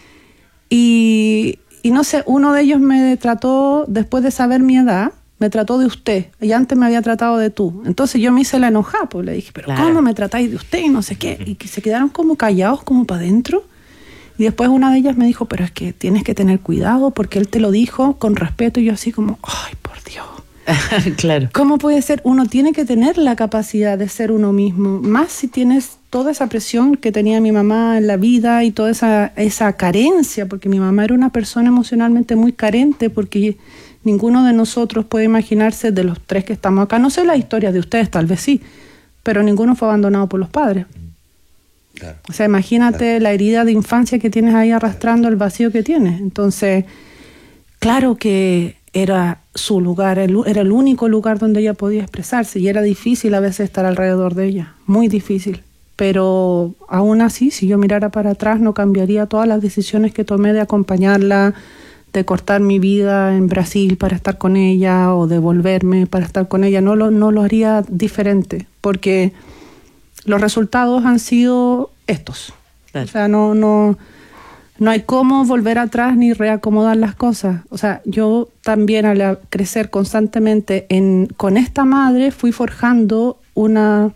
Sí. Y no sé, uno de ellos me trató, después de saber mi edad, me trató de usted, y antes me había tratado de tú. Entonces yo me hice la enojada, pues le dije, pero ¿cómo me tratáis de usted? Y no sé qué. Y que se quedaron como callados, como para adentro. Y después una de ellas me dijo, pero es que tienes que tener cuidado porque él te lo dijo con respeto. Y yo así como, ay, por Dios. Claro. ¿Cómo puede ser? Uno tiene que tener la capacidad de ser uno mismo, más si tienes toda esa presión que tenía mi mamá en la vida y toda esa carencia, porque mi mamá era una persona emocionalmente muy carente, porque ninguno de nosotros puede imaginarse, de los tres que estamos acá, no sé la historia de ustedes, tal vez sí, pero ninguno fue abandonado por los padres. Claro. O sea, imagínate la herida de infancia que tienes ahí arrastrando, el vacío que tienes. Entonces, claro que era su lugar, era el único lugar donde ella podía expresarse, y era difícil a veces estar alrededor de ella, muy difícil. Pero aún así, si yo mirara para atrás, no cambiaría todas las decisiones que tomé de acompañarla, de cortar mi vida en Brasil para estar con ella, o de volverme para estar con ella. No lo haría diferente, porque los resultados han sido estos. Claro. O sea, no no hay cómo volver atrás ni reacomodar las cosas. O sea, yo también al crecer constantemente con esta madre fui forjando una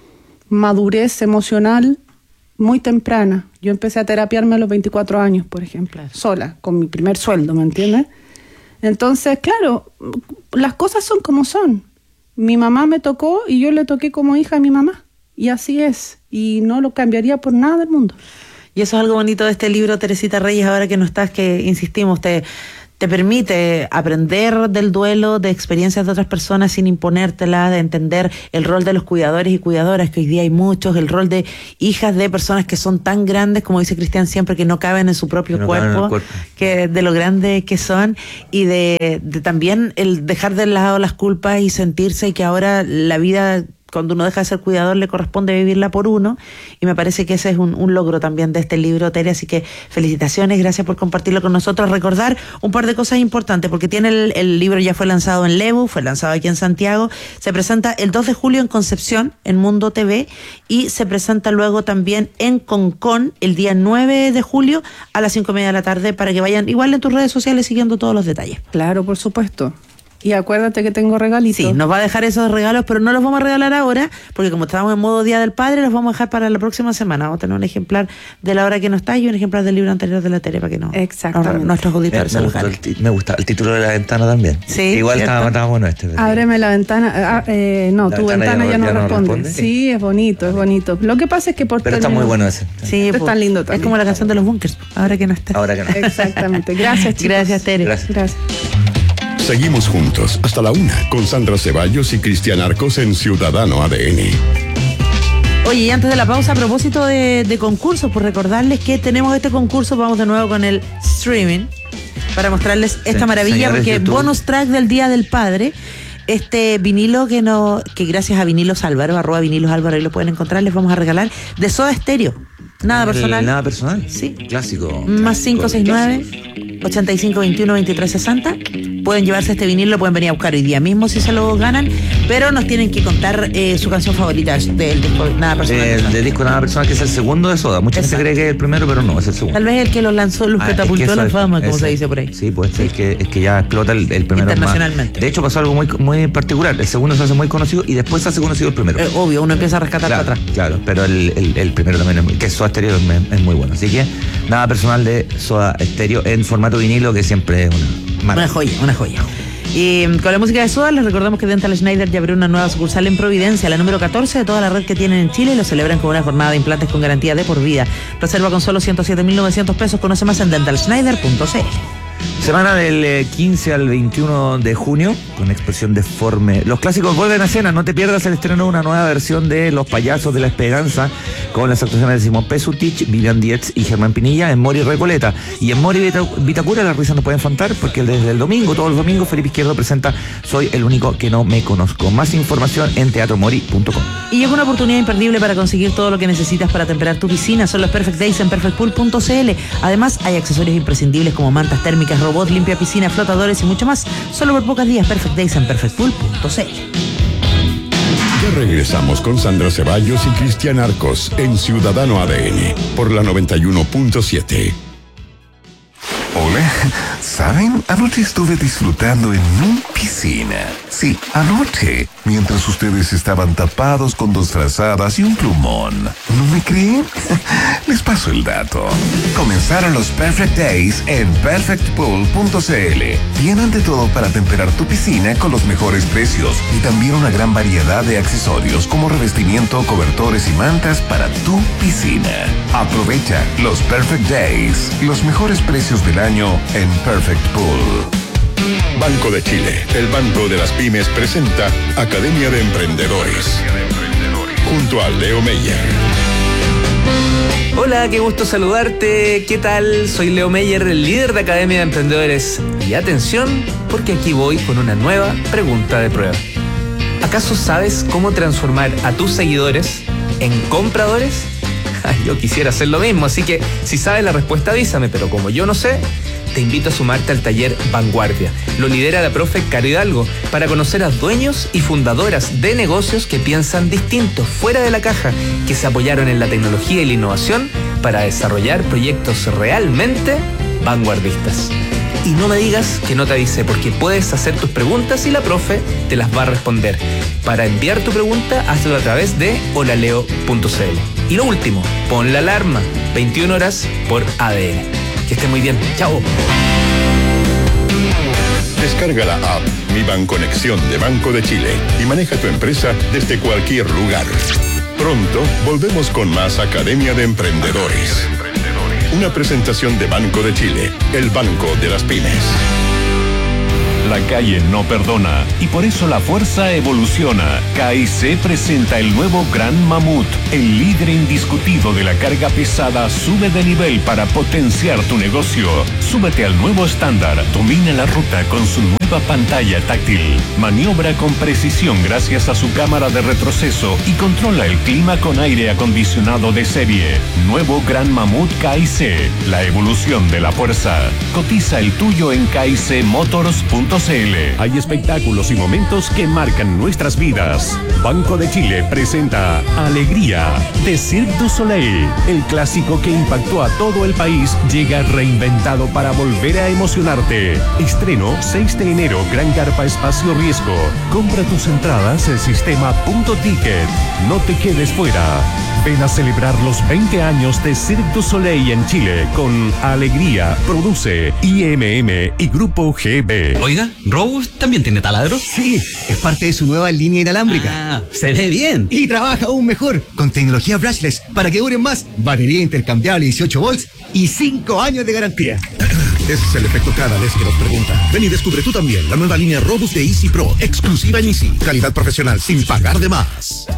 madurez emocional muy temprana. Yo empecé a terapiarme a los 24 años, por ejemplo, sola, con mi primer sueldo, ¿me entiendes? Entonces, claro, las cosas son como son. Mi mamá me tocó y yo le toqué como hija a mi mamá. Y así es. Y no lo cambiaría por nada del mundo. Y eso es algo bonito de este libro, Teresita Reyes, ahora que no estás, que insistimos, te permite aprender del duelo, de experiencias de otras personas sin imponértela, de entender el rol de los cuidadores y cuidadoras, que hoy día hay muchos, el rol de hijas de personas que son tan grandes, como dice Cristian siempre, que no caben en su propio cuerpo, que de lo grande que son, y de también el dejar de lado las culpas y sentirse que ahora la vida, cuando uno deja de ser cuidador, le corresponde vivirla por uno, y me parece que ese es un logro también de este libro, Tere, así que felicitaciones, gracias por compartirlo con nosotros. Recordar un par de cosas importantes, porque el libro ya fue lanzado en Lebu, fue lanzado aquí en Santiago, se presenta el 2 de julio en Concepción, en Mundo TV, y se presenta luego también en Concón el día 9 de julio a las 5:30 de la tarde, para que vayan igual en tus redes sociales siguiendo todos los detalles. Claro, por supuesto. Y acuérdate que tengo regalitos. Sí, nos va a dejar esos regalos, pero no los vamos a regalar ahora, porque como estamos en modo Día del Padre, los vamos a dejar para la próxima semana. Vamos a tener un ejemplar de La Hora que no está y un ejemplar del libro anterior de la Tere, para que no. Exactamente. Nuestros auditores me gusta el título de La Ventana también. Sí, igual estaba bueno este. Ábreme la ventana. No, tu ventana ya no responde. Sí, es bonito, es bonito. Lo que pasa es que Pero está muy bueno ese. Sí, es tan lindo también. Es como la canción de los Bunkers, Ahora que no está. Ahora que no. Exactamente. Gracias, chicos. Gracias, Tere. Gracias. Seguimos juntos hasta la 1 con Sandra Ceballos y Cristian Arcos en Ciudadano ADN. Oye, y antes de la pausa, a propósito de concursos, por recordarles que tenemos este concurso, vamos de nuevo con el streaming, para mostrarles esta maravilla, porque bonus track del Día del Padre, este vinilo que gracias a Vinilos Álvaro, @VinilosAlvaro, ahí lo pueden encontrar, les vamos a regalar, de Soda Stereo. Nada personal. Nada personal. Sí. Clásico. Más 569-8521-2360. Pueden llevarse este vinilo, lo pueden venir a buscar hoy día mismo si se lo ganan, pero nos tienen que contar su canción favorita del disco Nada Personal. Del disco Nada Personal, que es el segundo de Soda. Mucha gente cree que es el primero, pero no, es el segundo. Tal vez el que lo lanzó, los catapultó a la fama, como se dice por ahí. Sí, pues es que ya explota el primero. Internacionalmente. De hecho, pasó algo muy, muy particular. El segundo se hace muy conocido y después se hace conocido el primero. Obvio, uno empieza a rescatar para atrás. Claro, pero el primero también que es Soda Stereo, es muy bueno. Así que Nada Personal de Soda Stereo en formato vinilo, que siempre es una joya. Y con la música de Soda, les recordamos que Dental Schneider ya abrió una nueva sucursal en Providencia, la número 14 de toda la red que tienen en Chile, y lo celebran con una jornada de implantes con garantía de por vida. Reserva con solo 107.900 pesos. Conoce más en dentalschneider.cl. Semana del 15 al 21 de junio, con expresión deforme. Los clásicos vuelven a escena. No te pierdas el estreno de una nueva versión de Los Payasos de la Esperanza, con las actuaciones de Simón Pesutich, Vivian Dietz y Germán Pinilla en Mori Recoleta. Y en Mori Vitacura las risas no pueden faltar, porque desde el domingo, todos los domingos, Felipe Izquierdo presenta Soy el único que no me conozco. Más información en teatromori.com. Y llega una oportunidad imperdible para conseguir todo lo que necesitas para temperar tu piscina. Son los Perfect Days en perfectpool.cl. Además, hay accesorios imprescindibles como mantas térmicas, robot, limpia piscina, flotadores y mucho más. Solo por pocos días. Perfect Days en perfectpool.cl. Ya regresamos con Sandra Ceballos y Cristian Arcos en Ciudadano ADN por la 91.7. Hola, ¿saben? Anoche estuve disfrutando en mi piscina. Sí, anoche, mientras ustedes estaban tapados con 2 frazadas y un plumón. ¿No me creen? Les paso el dato. Comenzaron los Perfect Days en perfectpool.cl. Tienen de todo para temperar tu piscina con los mejores precios y también una gran variedad de accesorios como revestimiento, cobertores y mantas para tu piscina. Aprovecha los Perfect Days, los mejores precios del año en Perfect Pool. Banco de Chile, el banco de las pymes, presenta Academia de Emprendedores, junto a Leo Meyer. Hola, qué gusto saludarte. ¿Qué tal? Soy Leo Meyer, el líder de Academia de Emprendedores. Y atención, porque aquí voy con una nueva pregunta de prueba. ¿Acaso sabes cómo transformar a tus seguidores en compradores? Yo quisiera hacer lo mismo, así que si sabes la respuesta avísame, pero como yo no sé, te invito a sumarte al taller Vanguardia. Lo lidera la profe Caro Hidalgo para conocer a dueños y fundadoras de negocios que piensan distinto, fuera de la caja, que se apoyaron en la tecnología y la innovación para para desarrollar proyectos realmente vanguardistas. Y no me digas que no te avisé, porque puedes hacer tus preguntas y la profe te las va a responder. Para enviar tu pregunta, hazlo a través de holaleo.cl. Y lo último, pon la alarma, 21 horas por ADN. Que esté muy bien. Chao. Descarga la app Mi Banconexión de Banco de Chile y maneja tu empresa desde cualquier lugar. Pronto volvemos con más Academia de Emprendedores. Una presentación de Banco de Chile, el banco de las pymes. La calle no perdona y por eso la fuerza evoluciona. KIC presenta el nuevo Gran Mamut, el líder indiscutido de la carga pesada. Sube de nivel para potenciar tu negocio. Súbete al nuevo estándar, domina la ruta con su nueva pantalla táctil. Maniobra con precisión gracias a su cámara de retroceso y controla el clima con aire acondicionado de serie. Nuevo Gran Mamut KIC, la evolución de la fuerza. Cotiza el tuyo en kicmotors.cl. Hay espectáculos y momentos que marcan nuestras vidas. Banco de Chile presenta Alegría de Cirque du Soleil. El clásico que impactó a todo el país llega reinventado para volver a emocionarte. Estreno 6 de enero, Gran Carpa Espacio Riesgo. Compra tus entradas en sistema.ticket. No te quedes fuera. Ven a celebrar los 20 años de Cirque du Soleil en Chile con Alegría. Produce IMM y Grupo GB. Oiga, ¿Robus también tiene taladro? Sí, es parte de su nueva línea inalámbrica. Ah, se ve bien. Y trabaja aún mejor, con tecnología brushless, para que duren más, batería intercambiable 18 volts y 5 años de garantía. Ese es el efecto cada vez que nos pregunta. Ven y descubre tú también la nueva línea Robus de Easy Pro, exclusiva en Easy, calidad profesional sin pagar de más.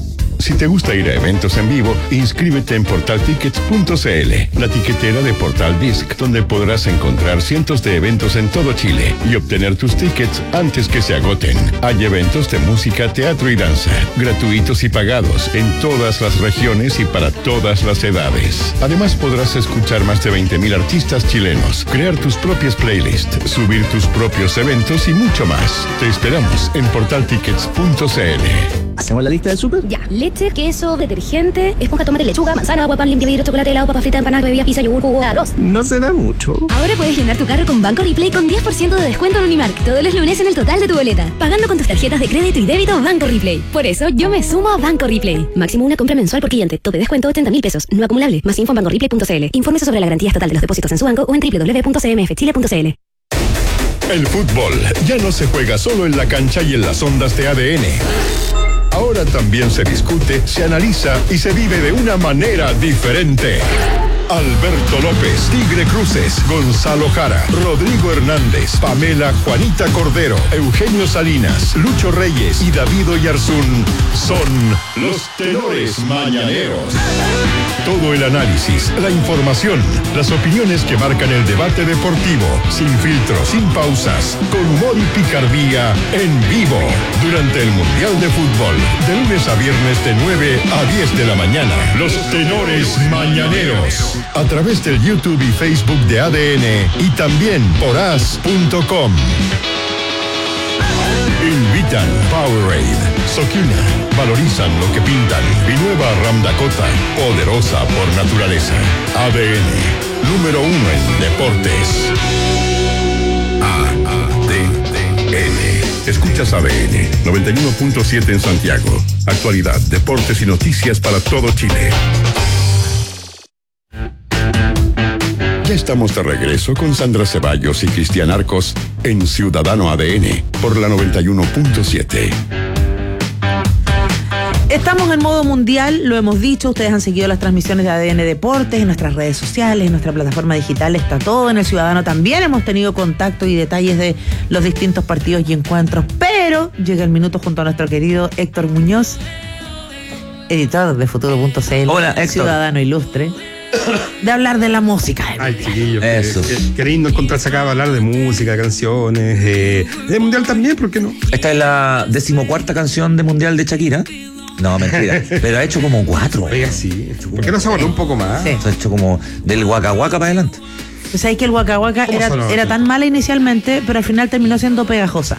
Si te gusta ir a eventos en vivo, inscríbete en portaltickets.cl, la tiquetera de Portal Disc, donde podrás encontrar cientos de eventos en todo Chile y obtener tus tickets antes que se agoten. Hay eventos de música, teatro y danza, gratuitos y pagados, en todas las regiones y para todas las edades. Además podrás escuchar más de 20.000 artistas chilenos, crear tus propias playlists, subir tus propios eventos y mucho más. Te esperamos en portaltickets.cl. ¿Hacemos la lista del súper? Ya. Leche, queso, detergente, esponja, tomate, lechuga, manzana, agua, pan, limpia, vidrio, chocolate, helado, papa frita, empanada, bebidas, pizza, yogur, jugo, arroz. No se da mucho. Ahora puedes llenar tu carro con Banco Replay con 10% de descuento en Unimark todos los lunes en el total de tu boleta. Pagando con tus tarjetas de crédito y débito Banco Replay. Por eso yo me sumo a Banco Replay. Máximo una compra mensual por cliente. Tope descuento 80.000 pesos. No acumulable. Más info en bancoreplay.cl. Infórmese sobre la garantía estatal de los depósitos en su banco o en www.cmfchile.cl. El fútbol ya no se juega solo en la cancha y en las ondas de ADN. Ahora también se discute, se analiza y se vive de una manera diferente. Alberto López, Tigre Cruces, Gonzalo Jara, Rodrigo Hernández, Pamela Juanita Cordero, Eugenio Salinas, Lucho Reyes y David Oyarzún son los tenores mañaneros. Todo el análisis, la información, las opiniones que marcan el debate deportivo, sin filtros, sin pausas, con humor y picardía, en vivo, durante el Mundial de Fútbol, de lunes a viernes de 9 a 10 de la mañana. Los tenores mañaneros. A través del YouTube y Facebook de ADN y también por as.com. Invitan Powerade, Sokina, valorizan lo que pintan y nueva Ram Dakota, poderosa por naturaleza. ADN, número 1 en deportes. ADN. Escuchas ADN, 91.7 en Santiago. Actualidad, deportes y noticias para todo Chile. Ya estamos de regreso con Sandra Ceballos y Cristian Arcos en Ciudadano ADN por la 91.7. Estamos en modo mundial, lo hemos dicho, ustedes han seguido las transmisiones de ADN Deportes en nuestras redes sociales, en nuestra plataforma digital, está todo en El Ciudadano. También hemos tenido contacto y detalles de los distintos partidos y encuentros, pero llega el minuto junto a nuestro querido Héctor Muñoz, editor de Futuro.cl. Hola, Héctor. Ciudadano ilustre, de hablar de la música. Ay, chiquillos, eso. Qué lindo encontrarse acá para hablar de música, canciones, de mundial también, ¿por qué no? Esta es la 14ª canción de mundial de Shakira. No, mentira, pero ha hecho como 4. Oiga, sí. ¿Por qué no se abordó un poco más? Sí. Ha hecho como del Waka Waka para adelante. Pues ahí que el Waka Waka era tan mala inicialmente, pero al final terminó siendo pegajosa.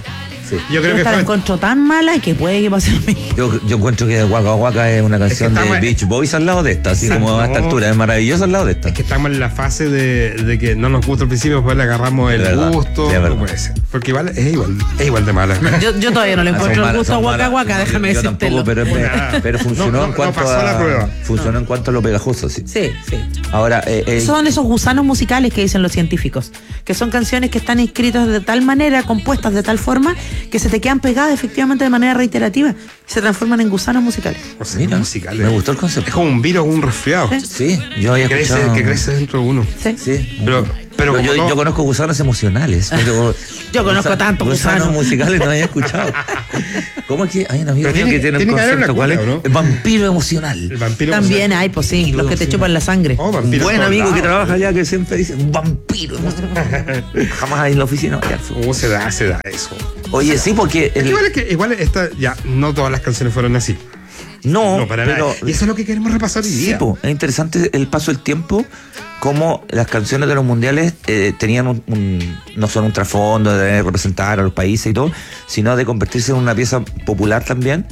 Yo creo que la encuentro tan mala que puede que pase lo mismo. Yo encuentro que Waka Waka es una canción de Beach Boys al lado de esta, así como a esta altura, es maravillosa al lado de esta. Es que estamos en la fase de que no nos gusta al principio, después le agarramos el gusto. No puede ser. Porque igual es igual de mala. Yo todavía no le encuentro el gusto a Waka Waka, déjame decírtelo. Pero funcionó en cuanto a funcionó en cuanto a lo pegajoso, sí. Sí. Ahora, son esos gusanos musicales que dicen los científicos, que son canciones que están escritas de tal manera, compuestas de tal forma, que se te quedan pegadas efectivamente de manera reiterativa, se transforman en gusanos musicales. Mira, me gustó el concepto. Es como un virus, un resfriado. Sí, yo había escuchado. Que crece dentro de uno. Sí. Pero yo conozco gusanos emocionales. Pero yo conozco tantos gusanos musicales, no había escuchado. ¿Cómo es que hay un amigo mío que tiene un concepto? ¿Cuál es? ¿No? El vampiro emocional. También hay, pues sí, los que te chupan la sangre. Un buen amigo que trabaja allá que siempre dice un vampiro emocional. Jamás hay en la oficina. ¿Cómo se da eso? Oye, sí, porque igual esta, ya no todas las canciones fueron así. No, para nada. Y eso es lo que queremos repasar hoy día. Sí, es interesante el paso del tiempo, cómo las canciones de los mundiales tenían no solo un trasfondo de representar a los países y todo, sino de convertirse en una pieza popular también,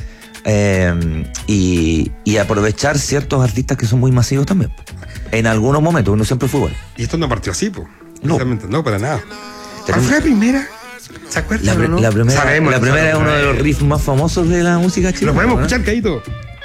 y aprovechar ciertos artistas que son muy masivos también. En algunos momentos, no siempre fue igual. Y esto no partió así, no, para nada. ¿Cuál fue la primera? ¿Se acuerdan? La primera es uno de los riffs más famosos de la música chilena. Lo podemos escuchar, Caíto.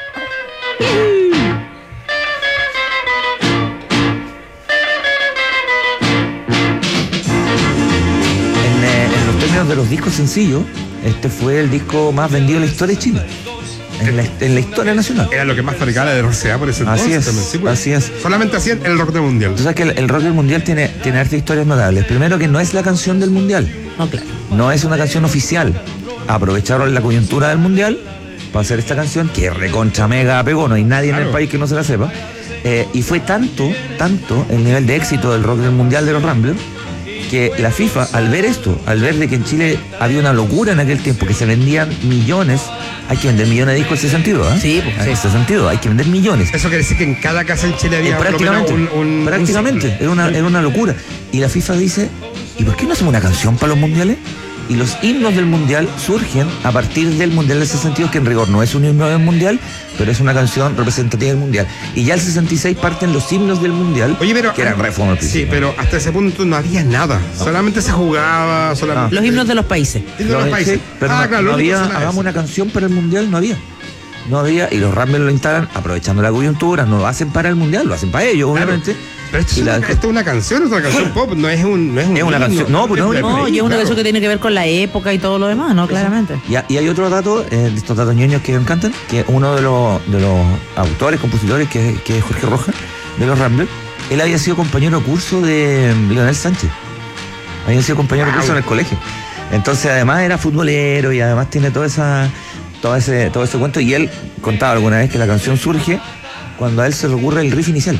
En los términos de los discos sencillos, este fue el disco más vendido en la historia de Chile. En la historia nacional. Era lo que más fabricaba la de RCA por ese entonces. Así es. Solamente hacían el rock del mundial. Tú sabes que el rock del mundial tiene hartas historias notables. Primero, que no es la canción del mundial. No, claro. No es una canción oficial. Aprovecharon la coyuntura del mundial para hacer esta canción que recontra mega pegó. No hay nadie en el país que no se la sepa. Y fue tanto el nivel de éxito del rock del mundial de los Ramblers, que la FIFA, al ver esto, al ver de que en Chile había una locura en aquel tiempo, que se vendían millones. Hay que vender millones de discos en ese sentido, ¿eh? Sí, en ese sentido, hay que vender millones. Eso quiere decir que en cada casa en Chile había prácticamente, era una locura. Y la FIFA dice, ¿y por qué no hacemos una canción para los mundiales? Y los himnos del mundial surgen a partir del mundial del 62, que en rigor no es un himno del mundial, pero es una canción representativa del mundial. Y ya el 66 parten los himnos del mundial, que eran reformas. Sí, pero hasta ese punto no había nada. No. Solamente se jugaba. Los himnos de los países. Pero no había, hagamos una canción para el mundial, no había. Y los Ramblers lo instalan aprovechando la coyuntura. No lo hacen para el mundial, lo hacen para ellos, obviamente. Pero esto es una canción, es una canción pop, no es una canción. Y es una canción que tiene que ver con la época y todo lo demás, ¿no? Claramente. Y hay otro dato, estos datos ñoños que me encantan, que uno de los autores, compositores, que es Jorge Rojas, de los Ramblers, él había sido compañero de curso de Leonel Sánchez. Había sido compañero de curso en el colegio. Entonces, además era futbolero y además tiene todo ese cuento. Y él contaba alguna vez que la canción surge cuando a él se le ocurre el riff inicial.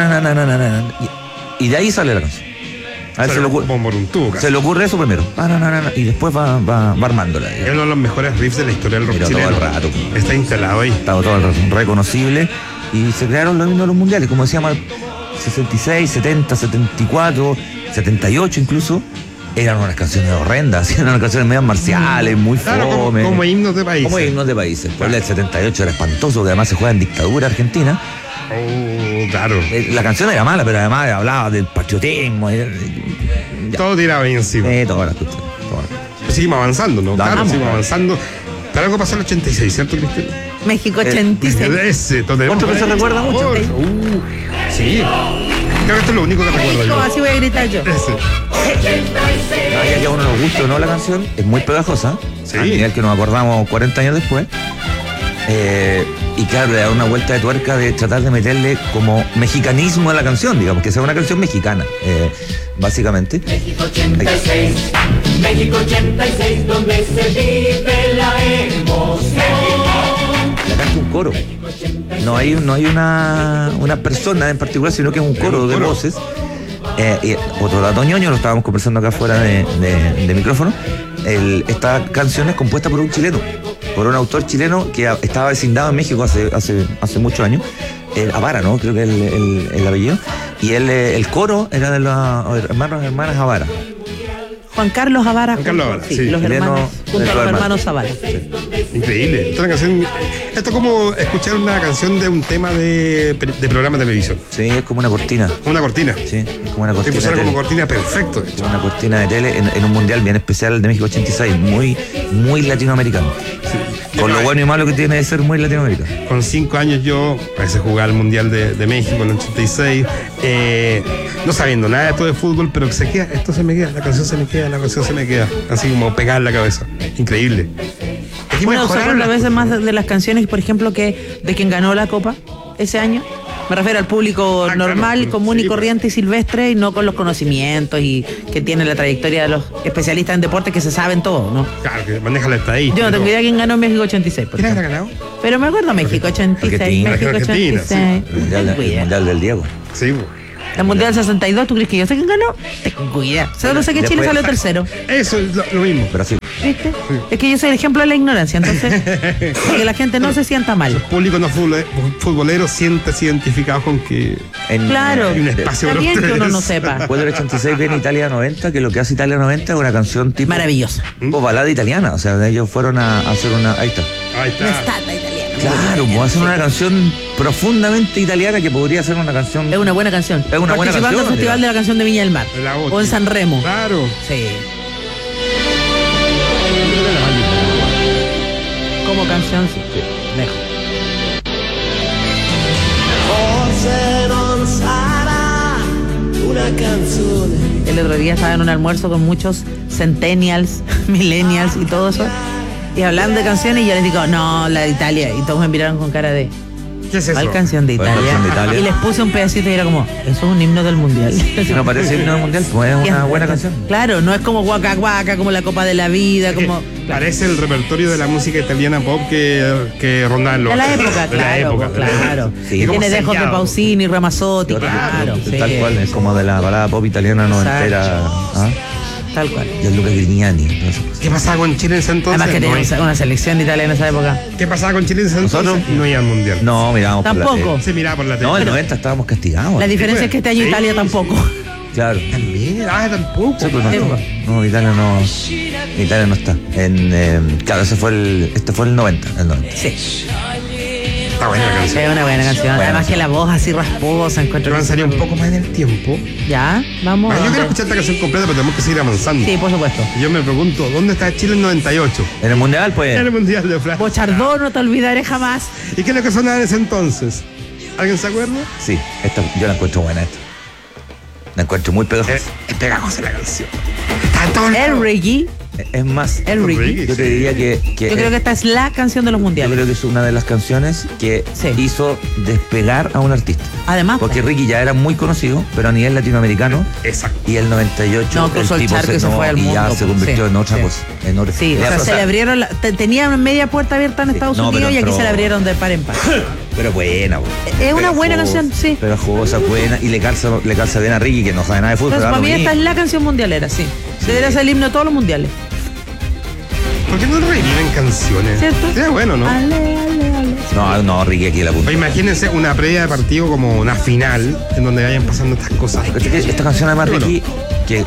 Y de ahí sale la canción. A él se le ocurre eso primero. Y después va armándola. Es uno de los mejores riffs de la historia del rock chileno. Todo el rato. Está instalado ahí. Está todo el rato. Reconocible. Y se crearon los himnos de los mundiales, como decíamos, 66, 70, 74, 78 incluso. Eran unas canciones horrendas, eran unas canciones medio marciales, muy fome. Como himnos de países. Como himnos de países. Pues el 78 era espantoso, que además se juega en dictadura argentina. Claro. La canción era mala, pero además hablaba del patriotismo. Todo tiraba ahí encima. Todas las cuestiones. Seguimos avanzando, ¿no? Claro, seguimos avanzando. Pero algo pasó en el 86, ¿cierto, Cristian? México 86. ¿Otro que se recuerda mucho? Sí. Creo que esto es lo único que recuerdo yo. Así voy a gritar yo. Ya que a uno nos gusta o no la canción, es muy pegajosa. Sí. Al nivel que nos acordamos 40 años después. Y claro, le da una vuelta de tuerca de tratar de meterle como mexicanismo a la canción, digamos, que sea una canción mexicana, básicamente. México 86, México 86, donde se vive la emoción. La canta un coro. No hay una persona en particular, sino que es un coro de voces. Y otro dato ñoño, lo estábamos conversando acá fuera de micrófono. Esta canción es compuesta por un chileno, por un autor chileno que estaba vecindado en México hace muchos años. Avara, ¿no? Creo que es el apellido. Y el coro era de los hermanas Avara. Juan Carlos Avara. Juan Carlos Avara, sí. Los hermanos, junto a los hermanos Zavala. Sí. Increíble. Esta canción, esto es como escuchar una canción de un tema de programa de televisión. Sí, es como una cortina. Una cortina. Sí, es como una cortina. Se pusieron como cortina perfecto. Es una cortina de tele en un mundial bien especial, el de México 86, muy latinoamericano. Sí. Con lo bueno y malo que tiene de ser muy latinoamericano. Con 5 años yo empecé a jugar al Mundial de México en el 86, no sabiendo nada de esto de fútbol, pero se queda, esto se me queda, la canción se me queda, así como pegar en la cabeza. Increíble. Aquí bueno, son a veces más de las canciones, por ejemplo, que de quien ganó la Copa ese año. Me refiero al público normal, claro, común y corriente y silvestre, y no con los conocimientos y que tiene la trayectoria de los especialistas en deporte que se saben todo, ¿no? Claro, que maneja la estadística. Yo no tengo idea quién ganó en México 86. ¿Quién habrá ganado? Pero me acuerdo México 86, México 86. Sí. El mundial del Diego. Sí, el Mundial 62, ¿tú crees que yo sé quién ganó? Tengo idea. Solo sé que Chile salió tercero. Eso es lo mismo. Brasil. ¿Viste? Sí. Es que yo soy el ejemplo de la ignorancia, entonces que la gente no se sienta mal. Los públicos no futboleros siéntese identificados con que claro, hay un espacio está bien que uno no sepa. Después del 86 viene Italia 90, que lo que hace Italia 90 es una canción tipo maravillosa, tipo balada italiana. O sea, ellos fueron a hacer una. Ahí está. Una estatua italiana. Claro, pues hacen una canción profundamente italiana que podría ser una canción. Es una buena canción. Es una buena canción. Participando del Festival de la Canción de Viña del Mar. O en San Remo. Claro. Sí. Como canción, sí. Lejos. El otro día estaba en un almuerzo con muchos centennials, millennials y todo eso. Y hablando de canciones, y yo les digo, no, la de Italia. Y todos me miraron con cara de. ¿Qué es eso? ¿Cuál canción de Italia? Y les puse un pedacito y era como, eso es un himno del mundial. No parece himno del mundial, pues es una buena canción. Claro, no es como Waka Waka, como la Copa de la Vida, como. Parece el repertorio de la música italiana pop que rondaba en los. De la época, claro. Sí, tiene dejos de Pausini, Ramazzotti, claro. Tal cual, es como de la balada pop italiana noventera. ¿Ah? Tal cual. Y el Luca Grignani. ¿Qué pasaba con Chile en ese entonces? Además que tenía una selección italiana en esa época. ¿Qué pasaba con Chile en ese entonces? Nosotros no iba al mundial. No, mirábamos tampoco. Por la tele. Se miraba por la tele. No, en el 90 estábamos castigados. La diferencia es que este año Italia tampoco. Claro. También, tampoco. Sí, pues no, Italia no está. Claro, este fue el 90. Sí. Está buena la canción. Es una buena canción. Además que la voz así rasposa. Pero han salido un poco más en el tiempo. Ya, vamos. Yo quiero escuchar esta canción completa, pero tenemos que seguir avanzando. Sí, por supuesto. Y yo me pregunto, ¿dónde está Chile en 98? En el Mundial, pues. En el Mundial de Francia. Bochardón, no te olvidaré jamás. ¿Y qué es lo que sonaba en ese entonces? ¿Alguien se acuerda? Sí, yo la encuentro buena esta. La encuentro muy pegajosa. Es pegajosa la canción. El Ricky. Es más, el Ricky. Yo te diría que yo creo que esta es la canción de los mundiales. Yo creo que es una de las canciones que hizo despegar a un artista. Además, porque Ricky ya era muy conocido, pero a nivel latinoamericano. Exacto. Y el 98 el tipo se fue al mundo, y ya se convirtió en otra cosa. Sí, o sea, se le abrieron tenía media puerta abierta en Estados Unidos y aquí se le abrieron de par en par. Pero buena, es una buena canción, sí. Pero jugosa, buena, y le calza bien a Ricky, que no sabe nada de fútbol. Entonces, para mí esta es la canción mundialera, sí. Debería ser el himno de todos los mundiales. ¿Por qué no reviven canciones? ¿Cierto? Sería bueno, ¿no? Ale. No, Ricky aquí la punta. Imagínense una previa de partido como una final en donde vayan pasando estas cosas. Esta canción además Ricky, que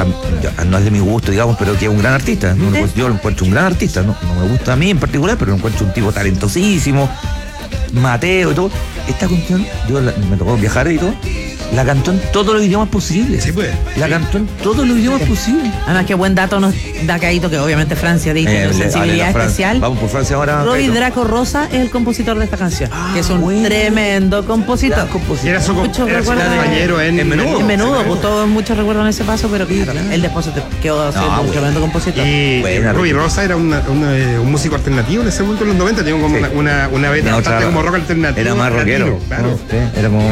no es de mi gusto, digamos, pero que es un gran artista. Yo lo encuentro un gran artista. No me gusta a mí en particular, pero lo encuentro un tipo talentosísimo, Mateo y todo. Esta canción, me tocó viajar y todo. La cantó en todos los idiomas posibles. Sí, pues. La cantó en todos los idiomas posibles. Además, qué buen dato nos da Caíto, que obviamente Francia tiene sensibilidad especial. Vamos por Francia ahora. Roy Draco Rosa es el compositor de esta canción, que es un tremendo compositor. Era su compañero en Menudo. En Menudo, pues todos muchos recuerdan ese paso, pero él después quedó siendo un tremendo compositor. Y Roy Rosa era un músico alternativo en ese momento, en los 90, tenía como una beta bastante como rock alternativo. Era más rockero. Claro. Era como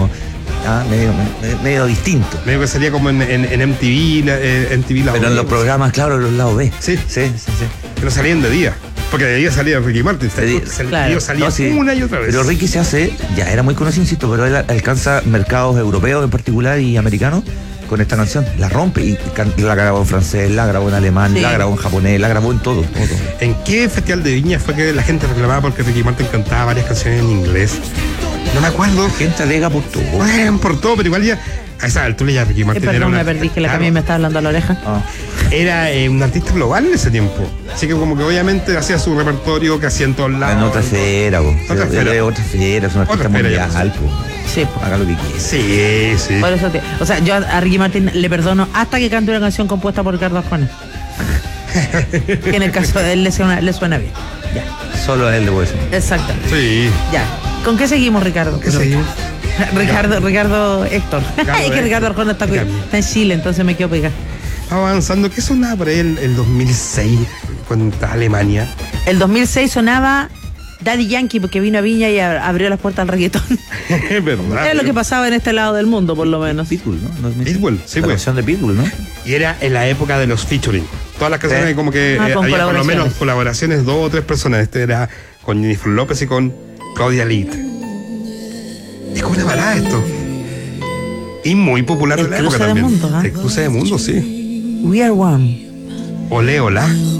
medio distinto. Medio que salía como en MTV, pero en los programas, claro, los lados B. Sí. Pero salían de día. Porque de día salía Ricky Martin. Salía una y otra vez. Pero Ricky ya era muy conocido, insisto, pero él alcanza mercados europeos en particular y americanos con esta canción. La rompe y la grabó en francés, la grabó en alemán, la grabó en japonés, la grabó en todo. ¿En qué festival de Viña fue que la gente reclamaba porque Ricky Martin cantaba varias canciones en inglés? No me acuerdo. La gente alega por todo. Bueno, por todo, pero igual ya A esa altura ya Ricky Martin era Perdón, una... me perdí, que la claro, Cami me estaba hablando a la oreja. Era un artista global en ese tiempo. Así que como que obviamente hacía su repertorio que hacía en todos lados. En otra esfera, po. Otra esfera. Es otra esfera, es un artista Otra esfera, mundial, po. Sí, po. Haga lo que quiera. Sí, sí. Por eso o sea, yo a Ricky Martin le perdono hasta que cante una canción compuesta por Ricardo Arjona. Que en el caso de él le suena bien. Ya. Solo a él le puedo decir. Exactamente. Sí. Ya. ¿Con qué seguimos, Ricardo? ¿Qué seguimos? Ricardo Héctor. Es que Ricardo Arjona está en Chile, entonces me quedo pegado. Avanzando, ¿qué sonaba por ahí el 2006 cuando estaba Alemania? El 2006 sonaba Daddy Yankee porque vino a Viña y abrió las puertas al reggaetón. Es verdad. Es lo que pasaba en este lado del mundo, por lo menos. Pitbull, ¿no? Pitbull, sí, la pues. canción de Pitbull, ¿no? Y era en la época de los featuring. Todas las canciones como que con había por lo colaboraciones. menos colaboraciones, 2 o 3 personas. Este era con Jennifer López y con Claudia Litt. Es como una balada esto. Y muy popular El de la cruce época de también. mundos, ¿ah? El cruce de mundo, sí. We are one. Olé, olá.